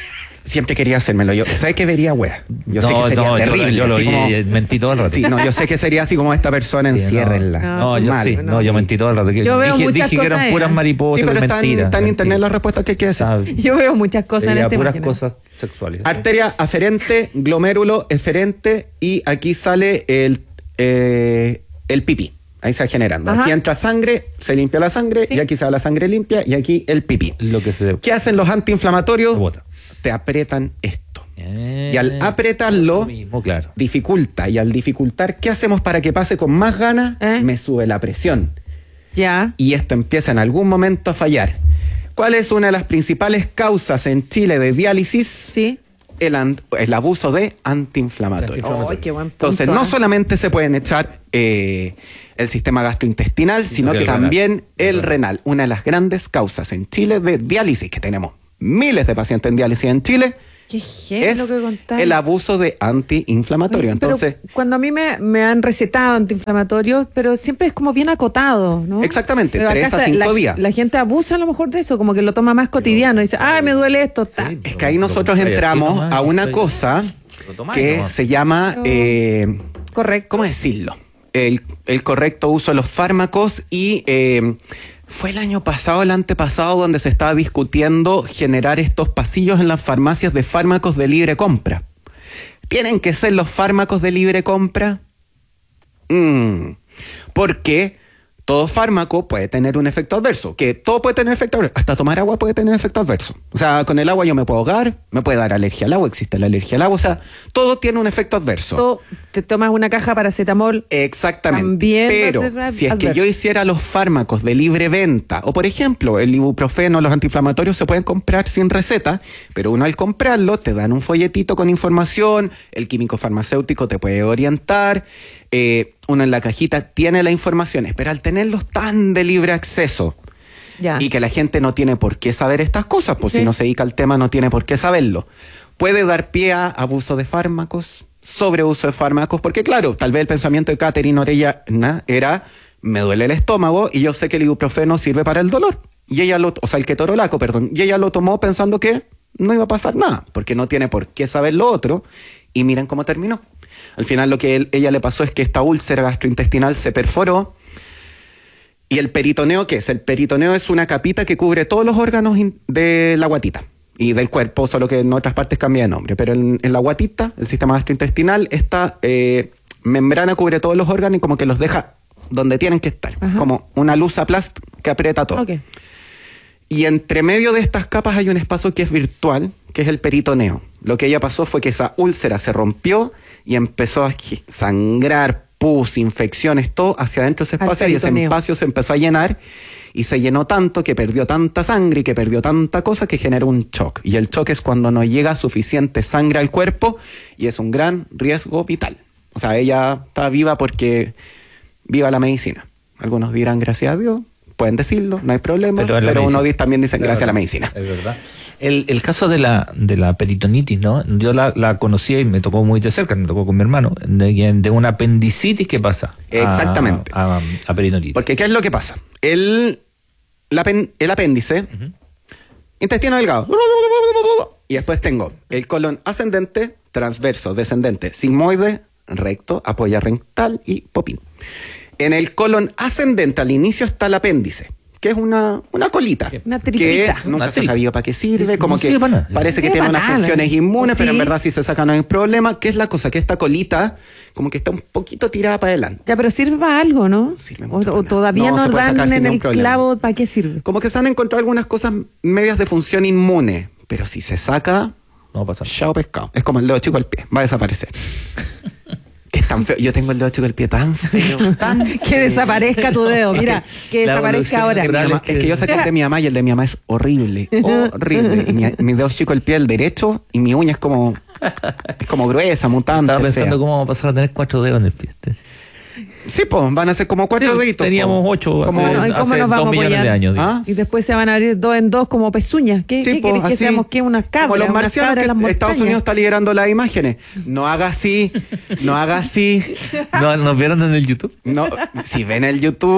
Siempre quería hacérmelo. Yo sé que vería wea. Yo no, sé que sería no, terrible. Yo, yo lo vi como... y mentí todo el rato. Sí, no, yo sé que sería así como esta persona, sí, enciérrenla. No, no, yo Mal. sí, no, yo mentí todo el rato. Yo veo dije muchas dije que eran cosas, puras ¿eh? mariposas, Sí, pero pero están, mentira. están en mentira. internet las respuestas que hay que decir. Yo veo muchas cosas en Sería este puras imaginario. cosas sexuales. Arteria aferente, glomérulo eferente y aquí sale el, eh, el pipí. Ahí se va generando. Ajá. Aquí entra sangre, se limpia la sangre Sí. y aquí se va la sangre limpia y aquí el pipí. Lo que se ¿Qué hacen los antiinflamatorios? se bota. Te apretan esto. Eh, Y al apretarlo, lo mismo, claro. dificulta. Y al dificultar, ¿qué hacemos para que pase con más ganas? ¿Eh? Me sube la presión. Ya. Y esto empieza en algún momento a fallar. ¿Cuál es una de las principales causas en Chile de diálisis? Sí. El, an- el abuso de antiinflamatorios. Ay, qué buen punto, Entonces, no ¿eh? solamente se pueden echar eh, el sistema gastrointestinal, sino que que el renal. también el renal. Una de las grandes causas en Chile de diálisis, que tenemos miles de pacientes en diálisis en Chile, Qué heavy es lo que contás. el abuso de antiinflamatorio. Oye, pero Entonces, cuando a mí me, me han recetado antiinflamatorios, pero siempre es como bien acotado, ¿no? exactamente, Pero tres acá a se- cinco la, días. La gente abusa a lo mejor de eso, como que lo toma más cotidiano. Y dice, ah, me duele esto. ta. Sí. Es que ahí Lo- nosotros lo- entramos así a nomás, una estoy- cosa lo tomáis que nomás. se llama, eh, Correcto. ¿cómo decirlo? El, el correcto uso de los fármacos y eh, fue el año pasado, el antepasado, donde se estaba discutiendo generar estos pasillos en las farmacias de fármacos de libre compra. ¿Tienen que ser los fármacos de libre compra? Mm, porque todo fármaco puede tener un efecto adverso, que todo puede tener efecto adverso, hasta tomar agua puede tener efecto adverso. O sea, con el agua yo me puedo ahogar, me puede dar alergia al agua, existe la alergia al agua, o sea, todo tiene un efecto adverso. Tú te tomas una caja de paracetamol. Exactamente. También Pero va a tener si es que adverso. yo hiciera los fármacos de libre venta, o por ejemplo, el ibuprofeno, los antiinflamatorios se pueden comprar sin receta, pero uno al comprarlo te dan un folletito con información, el químico farmacéutico te puede orientar, eh, uno en la cajita tiene la información, pero al tenerlos tan de libre acceso Ya. y que la gente no tiene por qué saber estas cosas, pues Sí. si no se dedica al tema no tiene por qué saberlo, puede dar pie a abuso de fármacos, sobreuso de fármacos, porque claro, tal vez el pensamiento de Catherine Orellana era, me duele el estómago y yo sé que el ibuprofeno sirve para el dolor. Y ella lo, o sea, el ketorolaco, perdón, y ella lo tomó pensando que no iba a pasar nada, porque no tiene por qué saber lo otro, y miren cómo terminó. Al final lo que él- ella le pasó es que esta úlcera gastrointestinal se perforó, y el peritoneo, ¿qué es? El peritoneo es una capita que cubre todos los órganos in- de la guatita y del cuerpo, solo que en otras partes cambia de nombre. Pero en, en la guatita, el sistema gastrointestinal, esta eh, membrana cubre todos los órganos y como que los deja donde tienen que estar. Ajá. Como una luz aplast que aprieta todo. Ok. Y entre medio de estas capas hay un espacio que es virtual, que es el peritoneo. Lo que ella pasó fue que esa úlcera se rompió y empezó a gi- sangrar, pus, infecciones, todo hacia adentro de ese Al espacio, y ese peritoneo. espacio se empezó a llenar y se llenó tanto que perdió tanta sangre y que perdió tanta cosa que generó un shock. Y el shock es cuando no llega suficiente sangre al cuerpo y es un gran riesgo vital. O sea, ella está viva porque viva la medicina. Algunos dirán gracias a Dios, pueden decirlo, no hay problema, Pero pero, es la uno medicina. di- también dice Claro, gracias a la medicina. Es verdad. El, el caso de la, de la peritonitis, ¿no? Yo la, la conocía y me tocó muy de cerca, me tocó con mi hermano, de, de una apendicitis que pasa. a- Exactamente. A, a, a peritonitis. Porque ¿qué es lo que pasa? El, la pen- el apéndice, intestino delgado, y después tengo el colon ascendente, transverso, descendente, sigmoide, recto, apoya rectal y popín. En el colon ascendente al inicio está el apéndice, que es una, una colita. Una que tripita. nunca Una se ha tripa. sabido para qué sirve, como No que sirve para nada. parece que Sirve tiene para unas nada. funciones inmunes, pero en Sí. verdad si se saca no hay problema. ¿Qué es la cosa? Que esta colita como que está un poquito tirada para adelante. Ya, pero sirve para algo, ¿no? Sirve O, mucho o para nada. todavía No, no, se puede dan sacar sin en ningún el problema. clavo para qué sirve. Como que se han encontrado algunas cosas medias de función inmune, pero si se saca, No pasa nada. chao pescado. Es como el dedo chico del pie, va a desaparecer. Que es tan feo. Yo tengo el dedo chico del pie tan feo, tan Que feo. desaparezca tu dedo, mira, que la desaparezca evolución ahora. De mi natural mamá- es que- es que yo saqué el de mi mamá y el de mi mamá es horrible, horrible. Y mi, mi dedo chico del pie el derecho y mi uña es como es como gruesa, mutante. Estaba pensando fea. cómo vamos a pasar a tener cuatro dedos en el pie. Sí, pues van a ser como cuatro Sí, deditos. teníamos po. ocho hace, Como- Bueno, ¿y cómo hace nos dos vamos a millones apoyar? de años. digo. ¿Ah? Y después se van a abrir dos en dos como pezuñas. ¿Qué, Sí, ¿qué po, querés que así. seamos? ¿Qué? Unas cabras. Como los unas marcianos cabras que en las Estados montañas. Unidos está liberando las imágenes. No haga así, no haga así. ¿No, ¿Nos vieron en el YouTube? No, si ven el YouTube,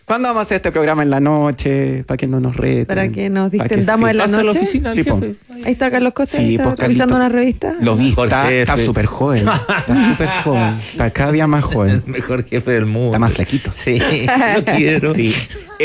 ¿Cuándo vamos a hacer este programa en la noche? Para que no nos reten. Para que nos Pa' que distendamos sí. en la Pasa a noche. la oficina el Sí, po. jefe. Ahí está Carlos Costa, Sí, está pues, revisando Carlito. una revista. Lo vi, Mejor está jefe. está súper joven. Está súper joven. Está cada día más joven. El mejor jefe del mundo. Está más flaquito. Sí, lo quiero. Sí.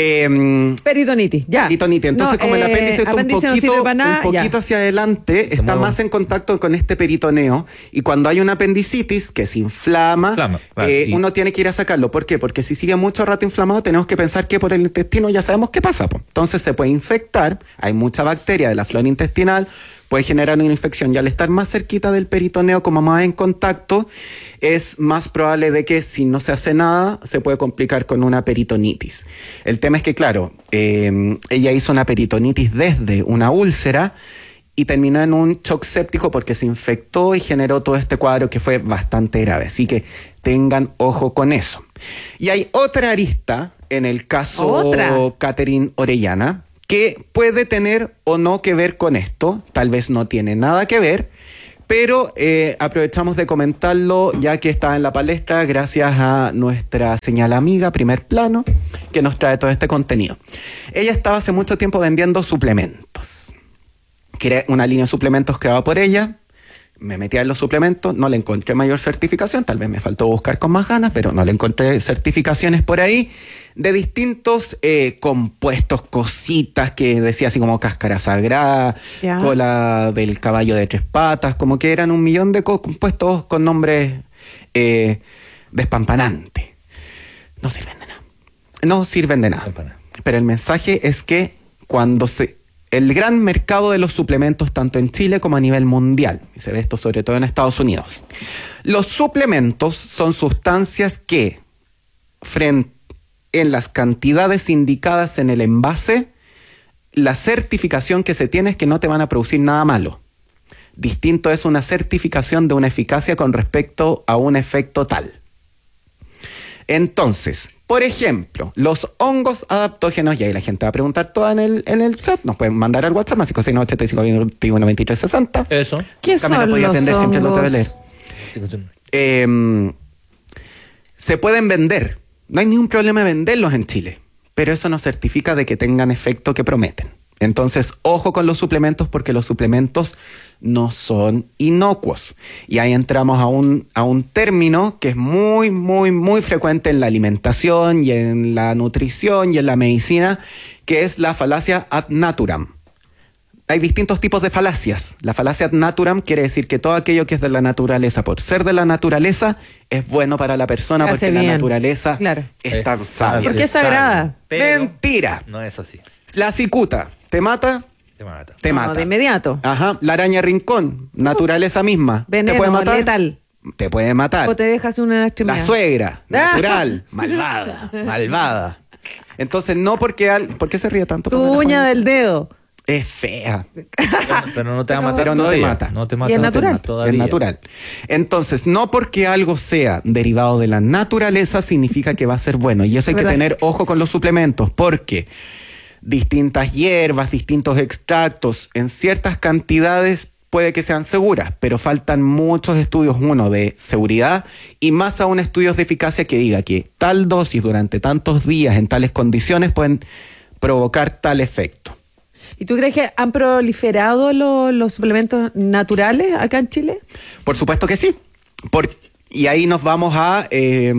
Eh, Peritonitis, ya. Peritonitis. Entonces, No, como el eh, apéndice está un apéndice no poquito, sirve para nada, un ya. poquito hacia adelante, está mueve. más en contacto con este peritoneo. Y cuando hay una apendicitis que se inflama, Inflama, claro, eh, y- uno tiene que ir a sacarlo. ¿Por qué? Porque si sigue mucho rato inflamado, tenemos que pensar que por el intestino ya sabemos qué pasa. Po. Entonces se puede infectar, hay mucha bacteria de la flora intestinal, puede generar una infección. Y al estar más cerquita del peritoneo, como más en contacto, es más probable de que si no se hace nada, se puede complicar con una peritonitis. El tema es que, claro, eh, ella hizo una peritonitis desde una úlcera y terminó en un shock séptico porque se infectó y generó todo este cuadro que fue bastante grave. Así que tengan ojo con eso. Y hay otra arista en el caso ¿Otra? Catherine Orellana que puede tener o no que ver con esto. Tal vez no tiene nada que ver, pero eh, aprovechamos de comentarlo ya que está en la palestra gracias a nuestra señal amiga Primer Plano que nos trae todo este contenido. Ella estaba hace mucho tiempo vendiendo suplementos. Creé una línea de suplementos creada por ella. Me metí en los suplementos, no le encontré mayor certificación, tal vez me faltó buscar con más ganas, pero no le encontré certificaciones por ahí de distintos eh, compuestos, cositas que decía así como cáscara sagrada, Ya. cola del caballo de tres patas, como que eran un millón de co- compuestos con nombres eh, despampanantes. No sirven de nada. No sirven de nada. Pero el mensaje es que cuando se... El gran mercado de los suplementos, tanto en Chile como a nivel mundial, y se ve esto sobre todo en Estados Unidos. Los suplementos son sustancias que, frente en las cantidades indicadas en el envase, la certificación que se tiene es que no te van a producir nada malo. Distinto es una certificación de una eficacia con respecto a un efecto tal. Entonces, por ejemplo, los hongos adaptógenos, y ahí la gente va a preguntar toda en el, en el chat, nos pueden mandar al WhatsApp, más cinco seis nueve, ochenta y cinco, veintiuno, veintitrés, sesenta. Eso. ¿Qué También son lo podía los aprender, siempre lo te voy a leer. hongos? Eh, se pueden vender. No hay ningún problema de venderlos en Chile, pero eso no certifica de que tengan efecto que prometen. Entonces, ojo con los suplementos porque los suplementos no son inocuos. Y ahí entramos a un, a un término que es muy, muy, muy frecuente en la alimentación y en la nutrición y en la medicina, que es la falacia ad naturam. Hay distintos tipos de falacias. La falacia ad naturam quiere decir que todo aquello que es de la naturaleza, por ser de la naturaleza, es bueno para la persona Hace porque bien. la naturaleza Claro. es tan Es sabia. Porque es sagrada. Pero Mentira. no es así. La cicuta, ¿te mata? Te mata. Te No, mata. de inmediato. Ajá. La araña rincón, naturaleza misma. Veneno, ¿Te puede matar? letal. Te puede matar. O te dejas una extremidad. La suegra, Ah. natural, malvada, malvada. Entonces, no porque... Al... ¿Por qué se ríe tanto? Tu Pamela uña Juan? del dedo. Es fea. Pero no te va a Pero- matar Pero no te todavía. mata. No te mata. Y es no te natural. mata todavía. Es natural. Entonces, no porque algo sea derivado de la naturaleza significa que va a ser bueno. Y eso hay que ¿Verdad? tener ojo con los suplementos, porque distintas hierbas, distintos extractos, en ciertas cantidades puede que sean seguras, pero faltan muchos estudios, uno, de seguridad y más aún estudios de eficacia que diga que tal dosis durante tantos días en tales condiciones pueden provocar tal efecto. ¿Y tú crees que han proliferado lo- los suplementos naturales acá en Chile? Por supuesto que sí. Por- y ahí nos vamos a, eh,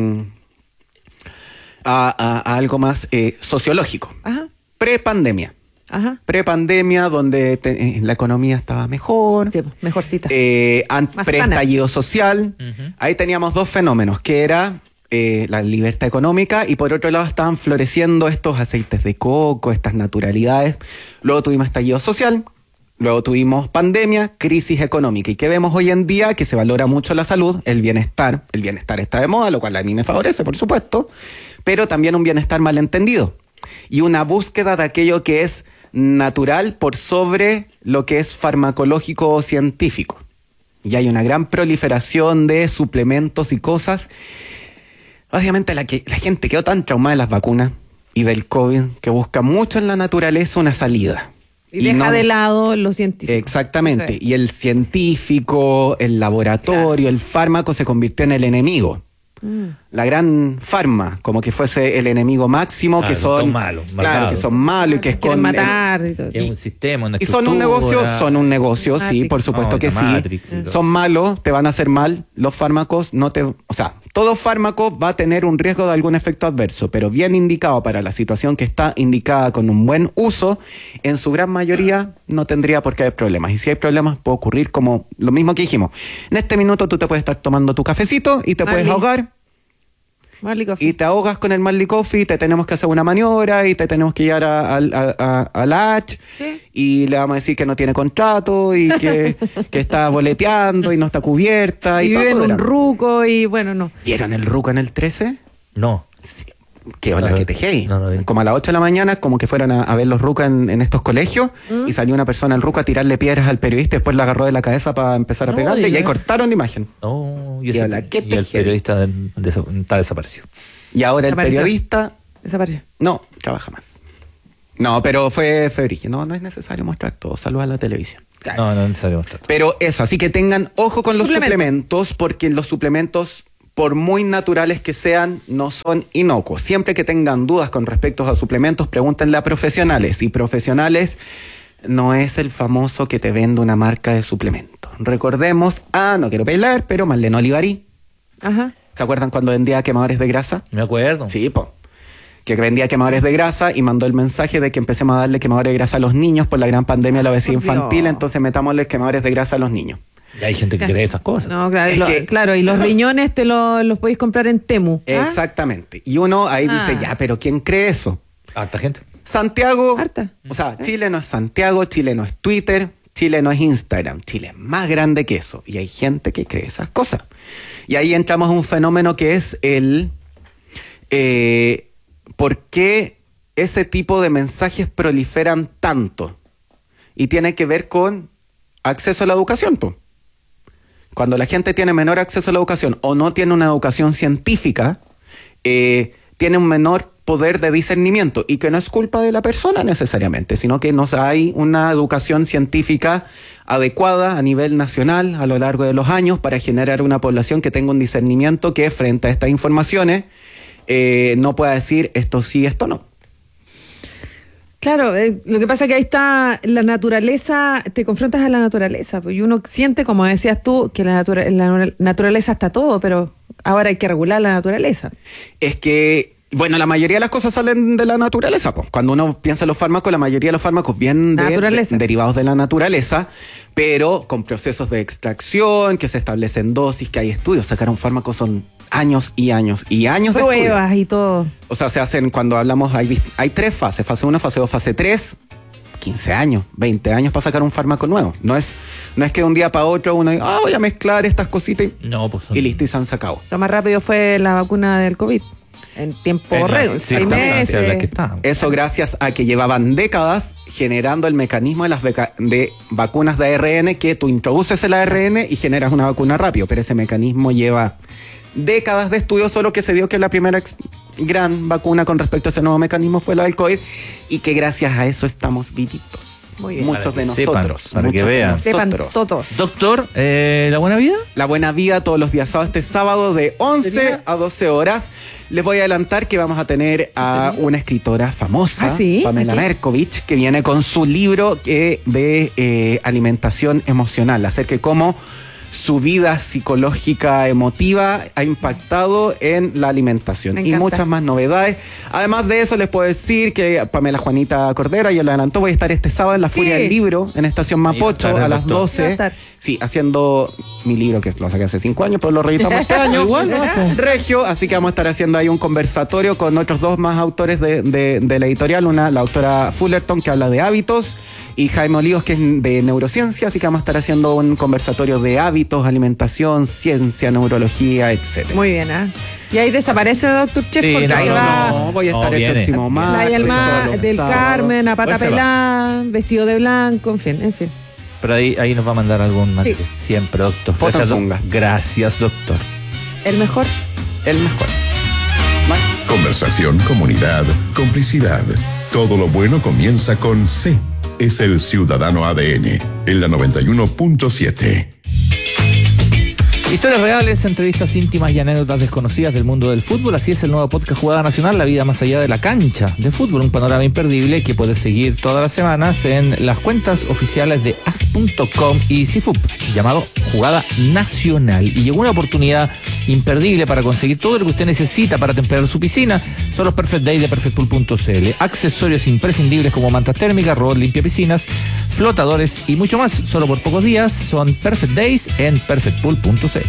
a, a- a algo más eh, sociológico. Ajá, Prepandemia. ajá. Prepandemia, donde te- eh, la economía estaba mejor. Sí, mejorcita. Eh, an- Más preestallido social. Ahí teníamos dos fenómenos, que era eh, la libertad económica y por otro lado estaban floreciendo estos aceites de coco, estas naturalidades. Luego tuvimos estallido social, luego tuvimos pandemia, crisis económica. ¿Y qué vemos hoy en día? Que se valora mucho la salud, el bienestar. El bienestar está de moda, lo cual a mí me favorece, por supuesto, pero también un bienestar malentendido. Y una búsqueda de aquello que es natural por sobre lo que es farmacológico o científico. Y hay una gran proliferación de suplementos y cosas. Básicamente la, que, la gente quedó tan traumada de las vacunas y del COVID que busca mucho en la naturaleza una salida. Y, deja no- de lado lo científico. Exactamente. Eso es. Y el científico, el laboratorio, el fármaco se convirtió en el enemigo. Mm. La gran farma, como que fuese el enemigo máximo, Ah, que son son malos, claro, malvados. que son malos y que Quieren esconden. matar y todo eso. Es un sistema, una Y son un estructura. negocio, son un negocio, sí, Matrix. por supuesto No, que la sí. Matrix y todo. Son malos, te van a hacer mal. Los fármacos no te, o sea, todo fármaco va a tener un riesgo de algún efecto adverso, pero bien indicado para la situación que está indicada con un buen uso, en su gran mayoría no tendría por qué haber problemas. Y si hay problemas puede ocurrir como lo mismo que dijimos. En este minuto tú te puedes estar tomando tu cafecito y te puedes Marley. ahogar. Marley Coffee. Y te ahogas con el Marley Coffee, te tenemos que hacer una maniobra y te tenemos que llevar a, a, a, a- a la H Sí. y le vamos a decir que no tiene contrato y que, que está boleteando y no está cubierta. Y, Y todo vive en eso un drama. ruco y bueno, no. ¿Vieron el ruco en el trece? No. Sí. ¿Qué hola No, que te hey? no, no vi. Como a las ocho de la mañana, como que fueron a, a ver los rucos en, en estos colegios ¿Mm? y salió una persona al ruco a tirarle piedras al periodista y después la agarró de la cabeza para empezar a No, pegarle y diga. ahí cortaron la imagen. Oh, y, Y ese- hola, ¿qué y el te periodista de- de- está desaparecido. Y ahora el Desapareció. periodista Desapareció. no trabaja más. No, pero fue, fue origen. No, no es necesario mostrar todo. Saludos a la televisión. No, no es necesario mostrar. Pero eso, así que tengan ojo con los Suplemento. suplementos, porque los suplementos, por muy naturales que sean, no son inocuos. Siempre que tengan dudas con respecto a suplementos, pregúntenle a profesionales. Y profesionales no es el famoso que te vende una marca de suplemento. Recordemos, ah, no quiero pelear, pero Marlene Olivarí. Ajá. ¿Se acuerdan cuando vendía quemadores de grasa? Me acuerdo. Sí, po. Que vendía quemadores de grasa y mandó el mensaje de que empecemos a darle quemadores de grasa a los niños por la gran pandemia de la obesidad Por Dios. infantil, entonces metámosle quemadores de grasa a los niños. Y hay gente que cree esas cosas. No, claro, Es y lo- que- claro, y los riñones te lo- los podéis comprar en Temu. ¿ah? Exactamente. Y uno ahí Ah. dice, ya, pero ¿quién cree eso? Harta gente. Santiago, Harta. o sea, Chile no es Santiago, Chile no es Twitter, Chile no es Instagram, Chile es más grande que eso. Y hay gente que cree esas cosas. Y ahí entramos a un fenómeno que es el eh, ¿por qué ese tipo de mensajes proliferan tanto? Y tiene que ver con acceso a la educación, po. Cuando la gente tiene menor acceso a la educación o no tiene una educación científica, eh, tiene un menor poder de discernimiento, y que no es culpa de la persona necesariamente, sino que no hay una educación científica adecuada a nivel nacional a lo largo de los años para generar una población que tenga un discernimiento que frente a estas informaciones eh, no pueda decir esto sí, esto no. Claro, eh, lo que pasa es que ahí está la naturaleza, te confrontas a la naturaleza, pues, y uno siente, como decías tú, que la, natura- la naturaleza está todo, pero ahora hay que regular la naturaleza. Es que, bueno, la mayoría de las cosas salen de la naturaleza, pues. Cuando uno piensa en los fármacos, la mayoría de los fármacos vienen de, Naturaleza. de- derivados de la naturaleza, pero con procesos de extracción, que se establecen dosis, que hay estudios. Sacar un fármaco son años y años y años de estudio. Pruebas y todo. O sea, se hacen, cuando hablamos, hay, vis- hay tres fases, fase uno, fase dos, fase tres, quince años, veinte años para sacar un fármaco nuevo. No es, no es que de un día para otro uno diga, ah, voy a mezclar estas cositas y, No, pues son- y listo, y se han sacado. Lo más rápido fue la vacuna del COVID. En tiempo En la récord, seis circunstancia en la meses. que está. Eso gracias a que llevaban décadas generando el mecanismo de las beca- de vacunas de A R N, que tú introduces el A R N y generas una vacuna rápido, pero ese mecanismo lleva décadas de estudio, solo que se dio que la primera ex- gran vacuna con respecto a ese nuevo mecanismo fue la del COVID, y que gracias a eso estamos vivitos. Muy bien. Muchos Para de que sepan, nosotros. para que muchos de vean. Sepan nosotros. todos. Doctor, eh, ¿la buena vida? La Buena Vida todos los días sábados, este sábado de once a doce horas. Les voy a adelantar que vamos a tener a una escritora famosa, ¿Ah, sí? Pamela ¿A qué? Merkovich, que viene con su libro que- de eh, alimentación emocional, acerca de cómo su vida psicológica emotiva ha impactado en la alimentación. Me Y encanta. muchas más novedades. Además de eso, les puedo decir que Pamela Juanita Cordera, ya lo adelantó, voy a estar este sábado en la Sí. Furia del Libro, en Estación Mapocho, estar el a las doctor. Va a doce. estar. Sí, haciendo mi libro, que lo saqué hace cinco años, pero lo reeditamos este año. Igual, ¿no? Regio, así que vamos a estar haciendo ahí un conversatorio con otros dos más autores de, de- de la editorial. Una, la autora Fullerton, que habla de hábitos, y Jaime Olivos, que es de neurociencia, así que vamos a estar haciendo un conversatorio de hábitos, alimentación, ciencia, neurología, etcétera. Muy bien, ¿ah? Y ahí desaparece Doctor Chef Sí, porque no, se no, va. No, voy a No, estar el viene. próximo martes. Playa del Mar, todos los del sábados. Carmen, a pata Pues se va. pelada, vestido de blanco, en fin, en fin. Pero ahí, ahí nos va a mandar algún material. Siempre, doctor. Foto Gracias, zunga. doc- Gracias, doctor. El mejor. El mejor. Más- Conversación, comunidad, complicidad. Todo lo bueno comienza con C. Es el Ciudadano A D N, en la noventa y uno punto siete. Historias reales, entrevistas íntimas y anécdotas desconocidas del mundo del fútbol. Así es el nuevo podcast Jugada Nacional, la vida más allá de la cancha de fútbol. Un panorama imperdible que puedes seguir todas las semanas en las cuentas oficiales de as punto com y C I F U P, llamado Jugada Nacional. Y llegó una oportunidad imperdible para conseguir todo lo que usted necesita para temperar su piscina. Son los Perfect Days de perfect pool punto c l. Accesorios imprescindibles como mantas térmicas, robot limpia piscinas, flotadores y mucho más. Solo por pocos días son Perfect Days en perfect pool punto c l.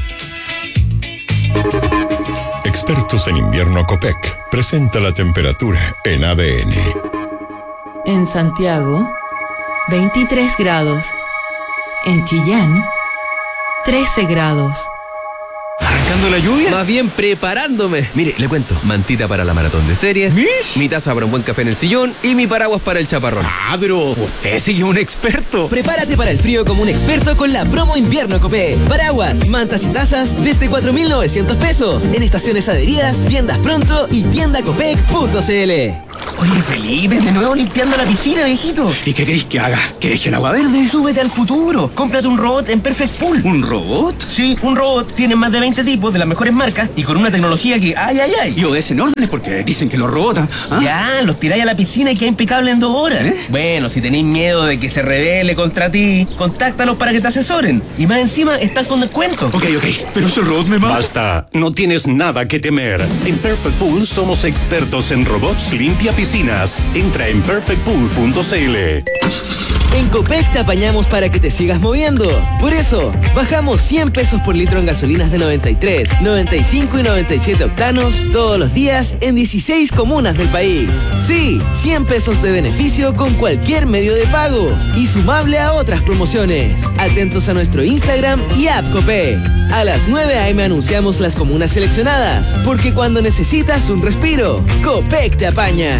Expertos en invierno Copec presenta la temperatura en A D N. En Santiago, veintitrés grados. En Chillán, trece grados. ¿Arrancando la lluvia? Más bien preparándome. Mire, le cuento. Mantita para la maratón de series. ¿Mish? Mi taza para un buen café en el sillón. Y mi paraguas para el chaparrón. Ah, pero usted sí que es un experto. Prepárate para el frío como un experto con la promo invierno Copec. Paraguas, mantas y tazas desde cuatro mil novecientos pesos. En estaciones adheridas, tiendas pronto y tienda copec punto c l. Oye, Felipe, de nuevo limpiando la piscina, viejito. ¿Y qué querés que haga? ¿Que deje el agua verde? Súbete al futuro. Cómprate un robot en Perfect Pool. ¿Un robot? Sí, un robot. Tienen más de veinte tipos de las mejores marcas y con una tecnología que ¡ay, ay, ay! Y obedecen órdenes porque dicen que los robots... ¿ah? Ya, los tiráis a la piscina y queda impecable en dos horas. ¿Eh? Bueno, si tenéis miedo de que se rebele contra ti, contáctalos para que te asesoren. Y más encima, están con descuento. Ok, ok, pero si el robot me mata... Basta, no tienes nada que temer. En Perfect Pool somos expertos en robots limpia piscinas. Entra en perfect pool punto c l. En Copec te apañamos para que te sigas moviendo. Por eso, bajamos cien pesos por litro en gasolinas de noventa y tres, noventa y cinco y noventa y siete octanos todos los días en dieciséis comunas del país. Sí, cien pesos de beneficio con cualquier medio de pago y sumable a otras promociones. Atentos a nuestro Instagram y app Copec. A las nueve a eme anunciamos las comunas seleccionadas, porque cuando necesitas un respiro, Copec te apaña.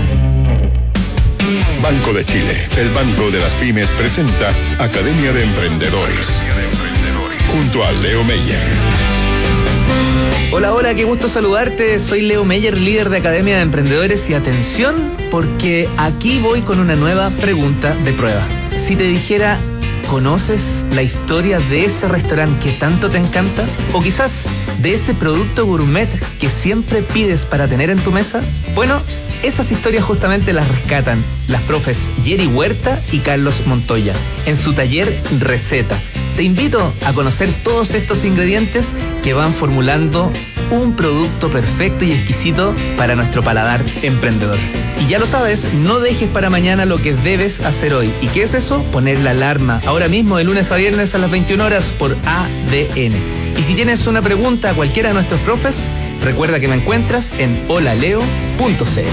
Banco de Chile, el banco de las pymes, presenta Academia de Emprendedores, junto a Leo Meyer. Hola, hola, qué gusto saludarte. Soy Leo Meyer, líder de Academia de Emprendedores, y atención, porque aquí voy con una nueva pregunta de prueba. Si te dijera, ¿conoces la historia de ese restaurante que tanto te encanta? O quizás de ese producto gourmet que siempre pides para tener en tu mesa. Bueno, esas historias justamente las rescatan las profes Yeri Huerta y Carlos Montoya en su taller Receta. Te invito a conocer todos estos ingredientes que van formulando un producto perfecto y exquisito para nuestro paladar emprendedor. Y ya lo sabes, no dejes para mañana lo que debes hacer hoy. ¿Y qué es eso? Poner la alarma ahora mismo de lunes a viernes a las veintiuna horas por A D N. Y si tienes una pregunta a cualquiera de nuestros profes, recuerda que me encuentras en holaleo punto c l.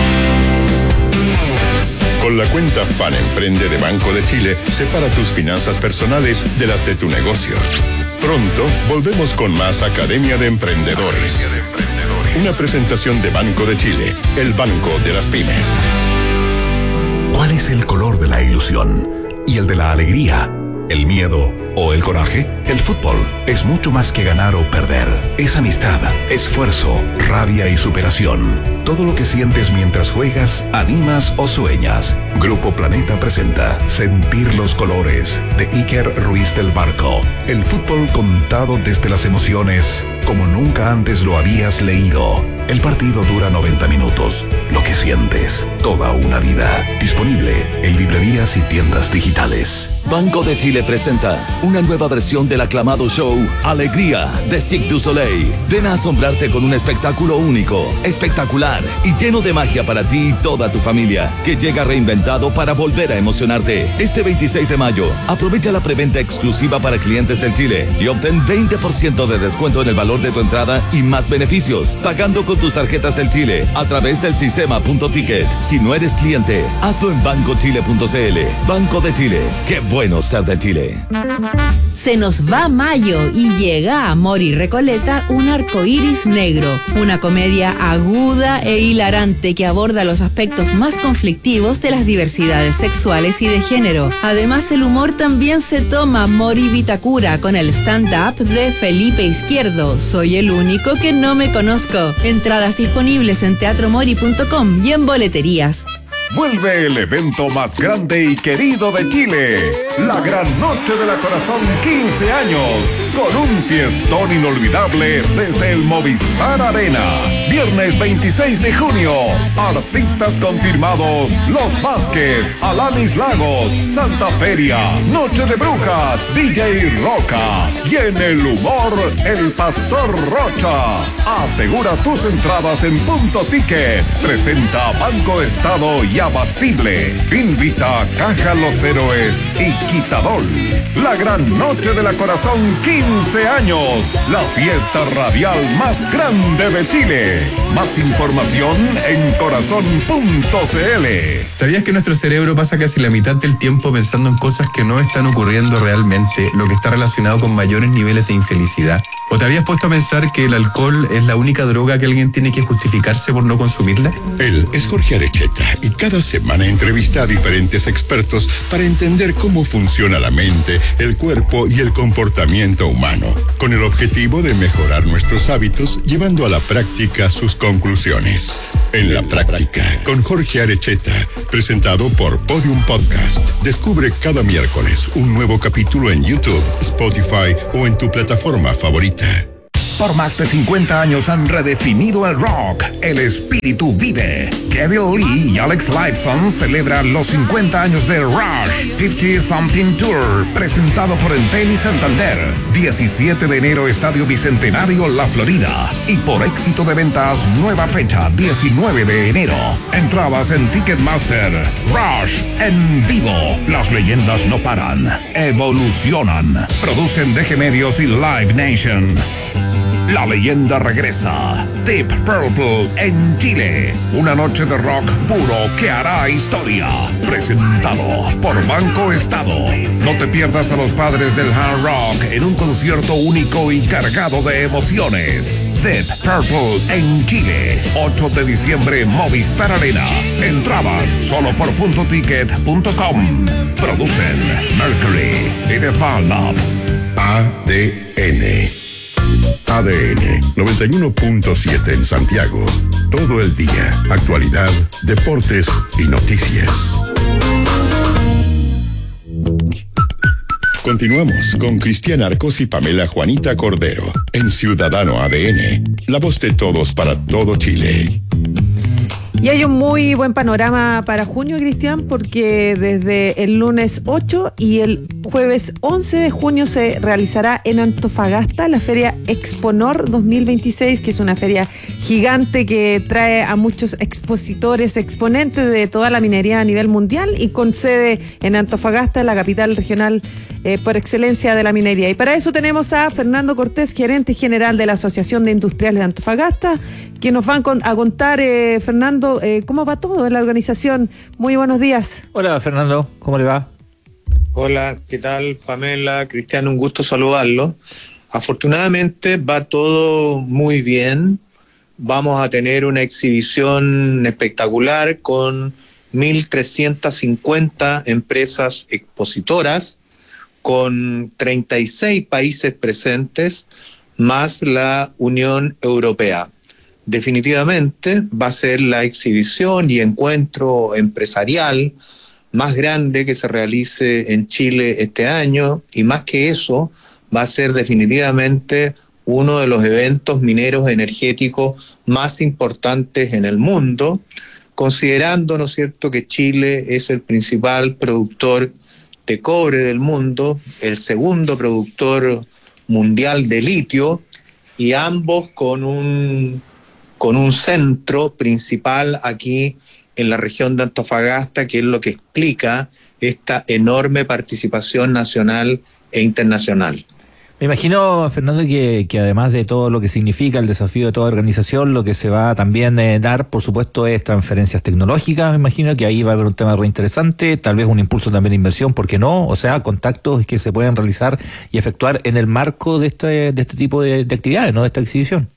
Con la cuenta Fan Emprende de Banco de Chile, separa tus finanzas personales de las de tu negocio. Pronto volvemos con más Academia de Emprendedores. Una presentación de Banco de Chile, el banco de las pymes. ¿Cuál es el color de la ilusión y el de la alegría? ¿El miedo o el coraje? El fútbol es mucho más que ganar o perder. Es amistad, esfuerzo, rabia y superación. Todo lo que sientes mientras juegas, animas o sueñas. Grupo Planeta presenta Sentir los colores de Iker Ruiz del Barco. El fútbol contado desde las emociones como nunca antes lo habías leído. El partido dura noventa minutos. Lo que sientes, toda una vida. Disponible en librerías y tiendas digitales. Banco de Chile presenta una nueva versión del aclamado show Alegría de Cirque du Soleil. Ven a asombrarte con un espectáculo único, espectacular y lleno de magia para ti y toda tu familia, que llega reinventado para volver a emocionarte. Este veintiséis de mayo, aprovecha la preventa exclusiva para clientes del Chile y obtén veinte por ciento de descuento en el valor de tu entrada y más beneficios, pagando con tus tarjetas del Chile a través del sistema Punto Ticket. Si no eres cliente, hazlo en banco chile punto c l. Banco de Chile, qué bueno ser de Chile. Se nos va mayo y llega a Amor y Recoleta un arco iris negro, una comedia aguda e hilarante que aborda los aspectos más conflictivos de las diversidades sexuales y de género. Además, el humor también se toma Mori Vitacura con el stand-up de Felipe Izquierdo, Soy el único que no me conozco. Entradas disponibles en teatro mori punto com y en boleterías. vuelve el evento más grande y querido de Chile, la Gran Noche de la Corazón quince años, con un fiestón inolvidable desde el Movistar Arena. Viernes veintiséis de junio, artistas confirmados: Los Vázquez, Alanis Lagos, Santa Feria, Noche de Brujas, D J Roca y en el humor, el Pastor Rocha. Asegura tus entradas en Punto Ticket. Presenta Banco Estado y Abastible. Invita Caja Los Héroes y Quitadol. La Gran Noche de la Corazón quince años. La fiesta radial más grande de Chile. Más información en corazón punto c l. ¿Sabías que nuestro cerebro pasa casi la mitad del tiempo pensando en cosas que no están ocurriendo realmente, lo que está relacionado con mayores niveles de infelicidad? ¿O te habías puesto a pensar que el alcohol es la única droga que alguien tiene que justificarse por no consumirla? Él es Jorge Arecheta y cada semana entrevista a diferentes expertos para entender cómo funciona la mente, el cuerpo y el comportamiento humano, con el objetivo de mejorar nuestros hábitos, llevando a la práctica sus conclusiones. En la práctica, con Jorge Arecheta, presentado por Podium Podcast. Descubre cada miércoles un nuevo capítulo en YouTube, Spotify o en tu plataforma favorita. Por más de cincuenta años han redefinido el rock. El espíritu vive. Kevin Lee y Alex Lifeson celebran los cincuenta años de Rush cincuenta Something Tour, presentado por Entel y Santander. diecisiete de enero, Estadio Bicentenario, La Florida. Y por éxito de ventas, nueva fecha, diecinueve de enero. Entradas en Ticketmaster. Rush en vivo. Las leyendas no paran, evolucionan. Producen D G Medios y Live Nation. La leyenda regresa. Deep Purple en Chile. Una noche de rock puro que hará historia. Presentado por Banco Estado. No te pierdas a los padres del hard rock en un concierto único y cargado de emociones. Deep Purple en Chile. ocho de diciembre, Movistar Arena. Entradas solo por punto ticket punto com. Producen Mercury y The Fan Lab. A D N. A D N noventa y uno punto siete en Santiago. Todo el día. Actualidad, deportes y noticias. Continuamos con Cristian Arcos y Pamela Juanita Cordero en Ciudadano A D N. La voz de todos para todo Chile. Y hay un muy buen panorama para junio, Cristian, porque desde el lunes ocho y el jueves once de junio se realizará en Antofagasta la Feria Exponor dos mil veintiséis, que es una feria gigante que trae a muchos expositores, exponentes de toda la minería a nivel mundial y con sede en Antofagasta, la capital regional eh, por excelencia de la minería. Y para eso tenemos a Fernando Cortés, gerente general de la Asociación de Industriales de Antofagasta, que nos van a contar, eh, Fernando, Eh, ¿cómo va todo en la organización? Muy buenos días. Hola, Fernando, ¿cómo le va? Hola, ¿qué tal, Pamela? Cristian, un gusto saludarlo. Afortunadamente va todo muy bien. Vamos a tener una exhibición espectacular con mil trescientas cincuenta empresas expositoras, con treinta y seis países presentes, más la Unión Europea. Definitivamente va a ser la exhibición y encuentro empresarial más grande que se realice en Chile este año, y más que eso, va a ser definitivamente uno de los eventos mineros energéticos más importantes en el mundo, considerando, ¿no es cierto?, que Chile es el principal productor de cobre del mundo, el segundo productor mundial de litio, y ambos con un con un centro principal aquí en la región de Antofagasta, que es lo que explica esta enorme participación nacional e internacional. Me imagino, Fernando, que, que además de todo lo que significa el desafío de toda organización, lo que se va a también eh, dar, por supuesto, es transferencias tecnológicas. Me imagino que ahí va a haber un tema re interesante, tal vez un impulso también de inversión, ¿por qué no? O sea, contactos que se pueden realizar y efectuar en el marco de este, de este tipo de, de actividades, ¿no?, de esta exhibición.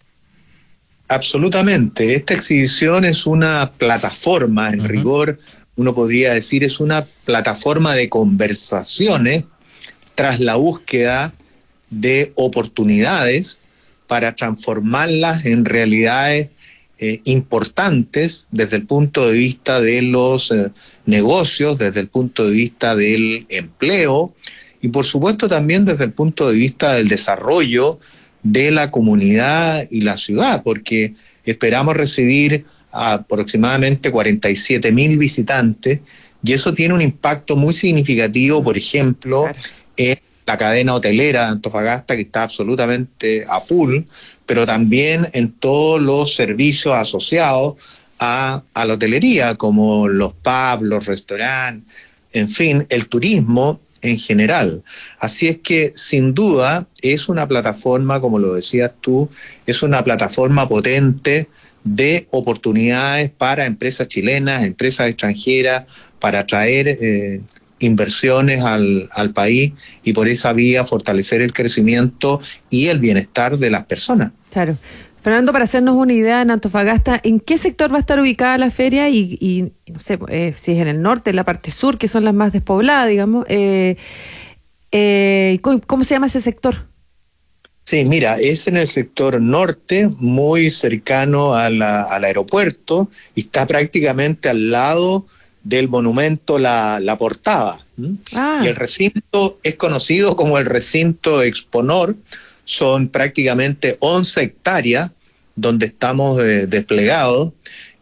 Absolutamente. Esta exhibición es una plataforma, en uh-huh. rigor, uno podría decir, es una plataforma de conversaciones tras la búsqueda de oportunidades para transformarlas en realidades eh, importantes desde el punto de vista de los eh, negocios, desde el punto de vista del empleo y por supuesto también desde el punto de vista del desarrollo de la comunidad y la ciudad, porque esperamos recibir aproximadamente cuarenta y siete mil visitantes y eso tiene un impacto muy significativo, por ejemplo, claro. en la cadena hotelera de Antofagasta, que está absolutamente a full, pero también en todos los servicios asociados a, a la hotelería, como los pubs, los restaurantes, en fin, el turismo en general. Así es que, sin duda, es una plataforma, como lo decías tú, es una plataforma potente de oportunidades para empresas chilenas, empresas extranjeras, para atraer eh, inversiones al, al país y por esa vía fortalecer el crecimiento y el bienestar de las personas. Claro. Fernando, para hacernos una idea, en Antofagasta, ¿en qué sector va a estar ubicada la feria? Y, y no sé, eh, si es en el norte, en la parte sur, que son las más despobladas, digamos. Eh, eh, ¿cómo, ¿Cómo se llama ese sector? Sí, mira, es en el sector norte, muy cercano a la, al aeropuerto, y está prácticamente al lado del monumento La, la Portada. Ah. Y el recinto es conocido como el recinto Exponor. Son prácticamente once hectáreas donde estamos eh, desplegados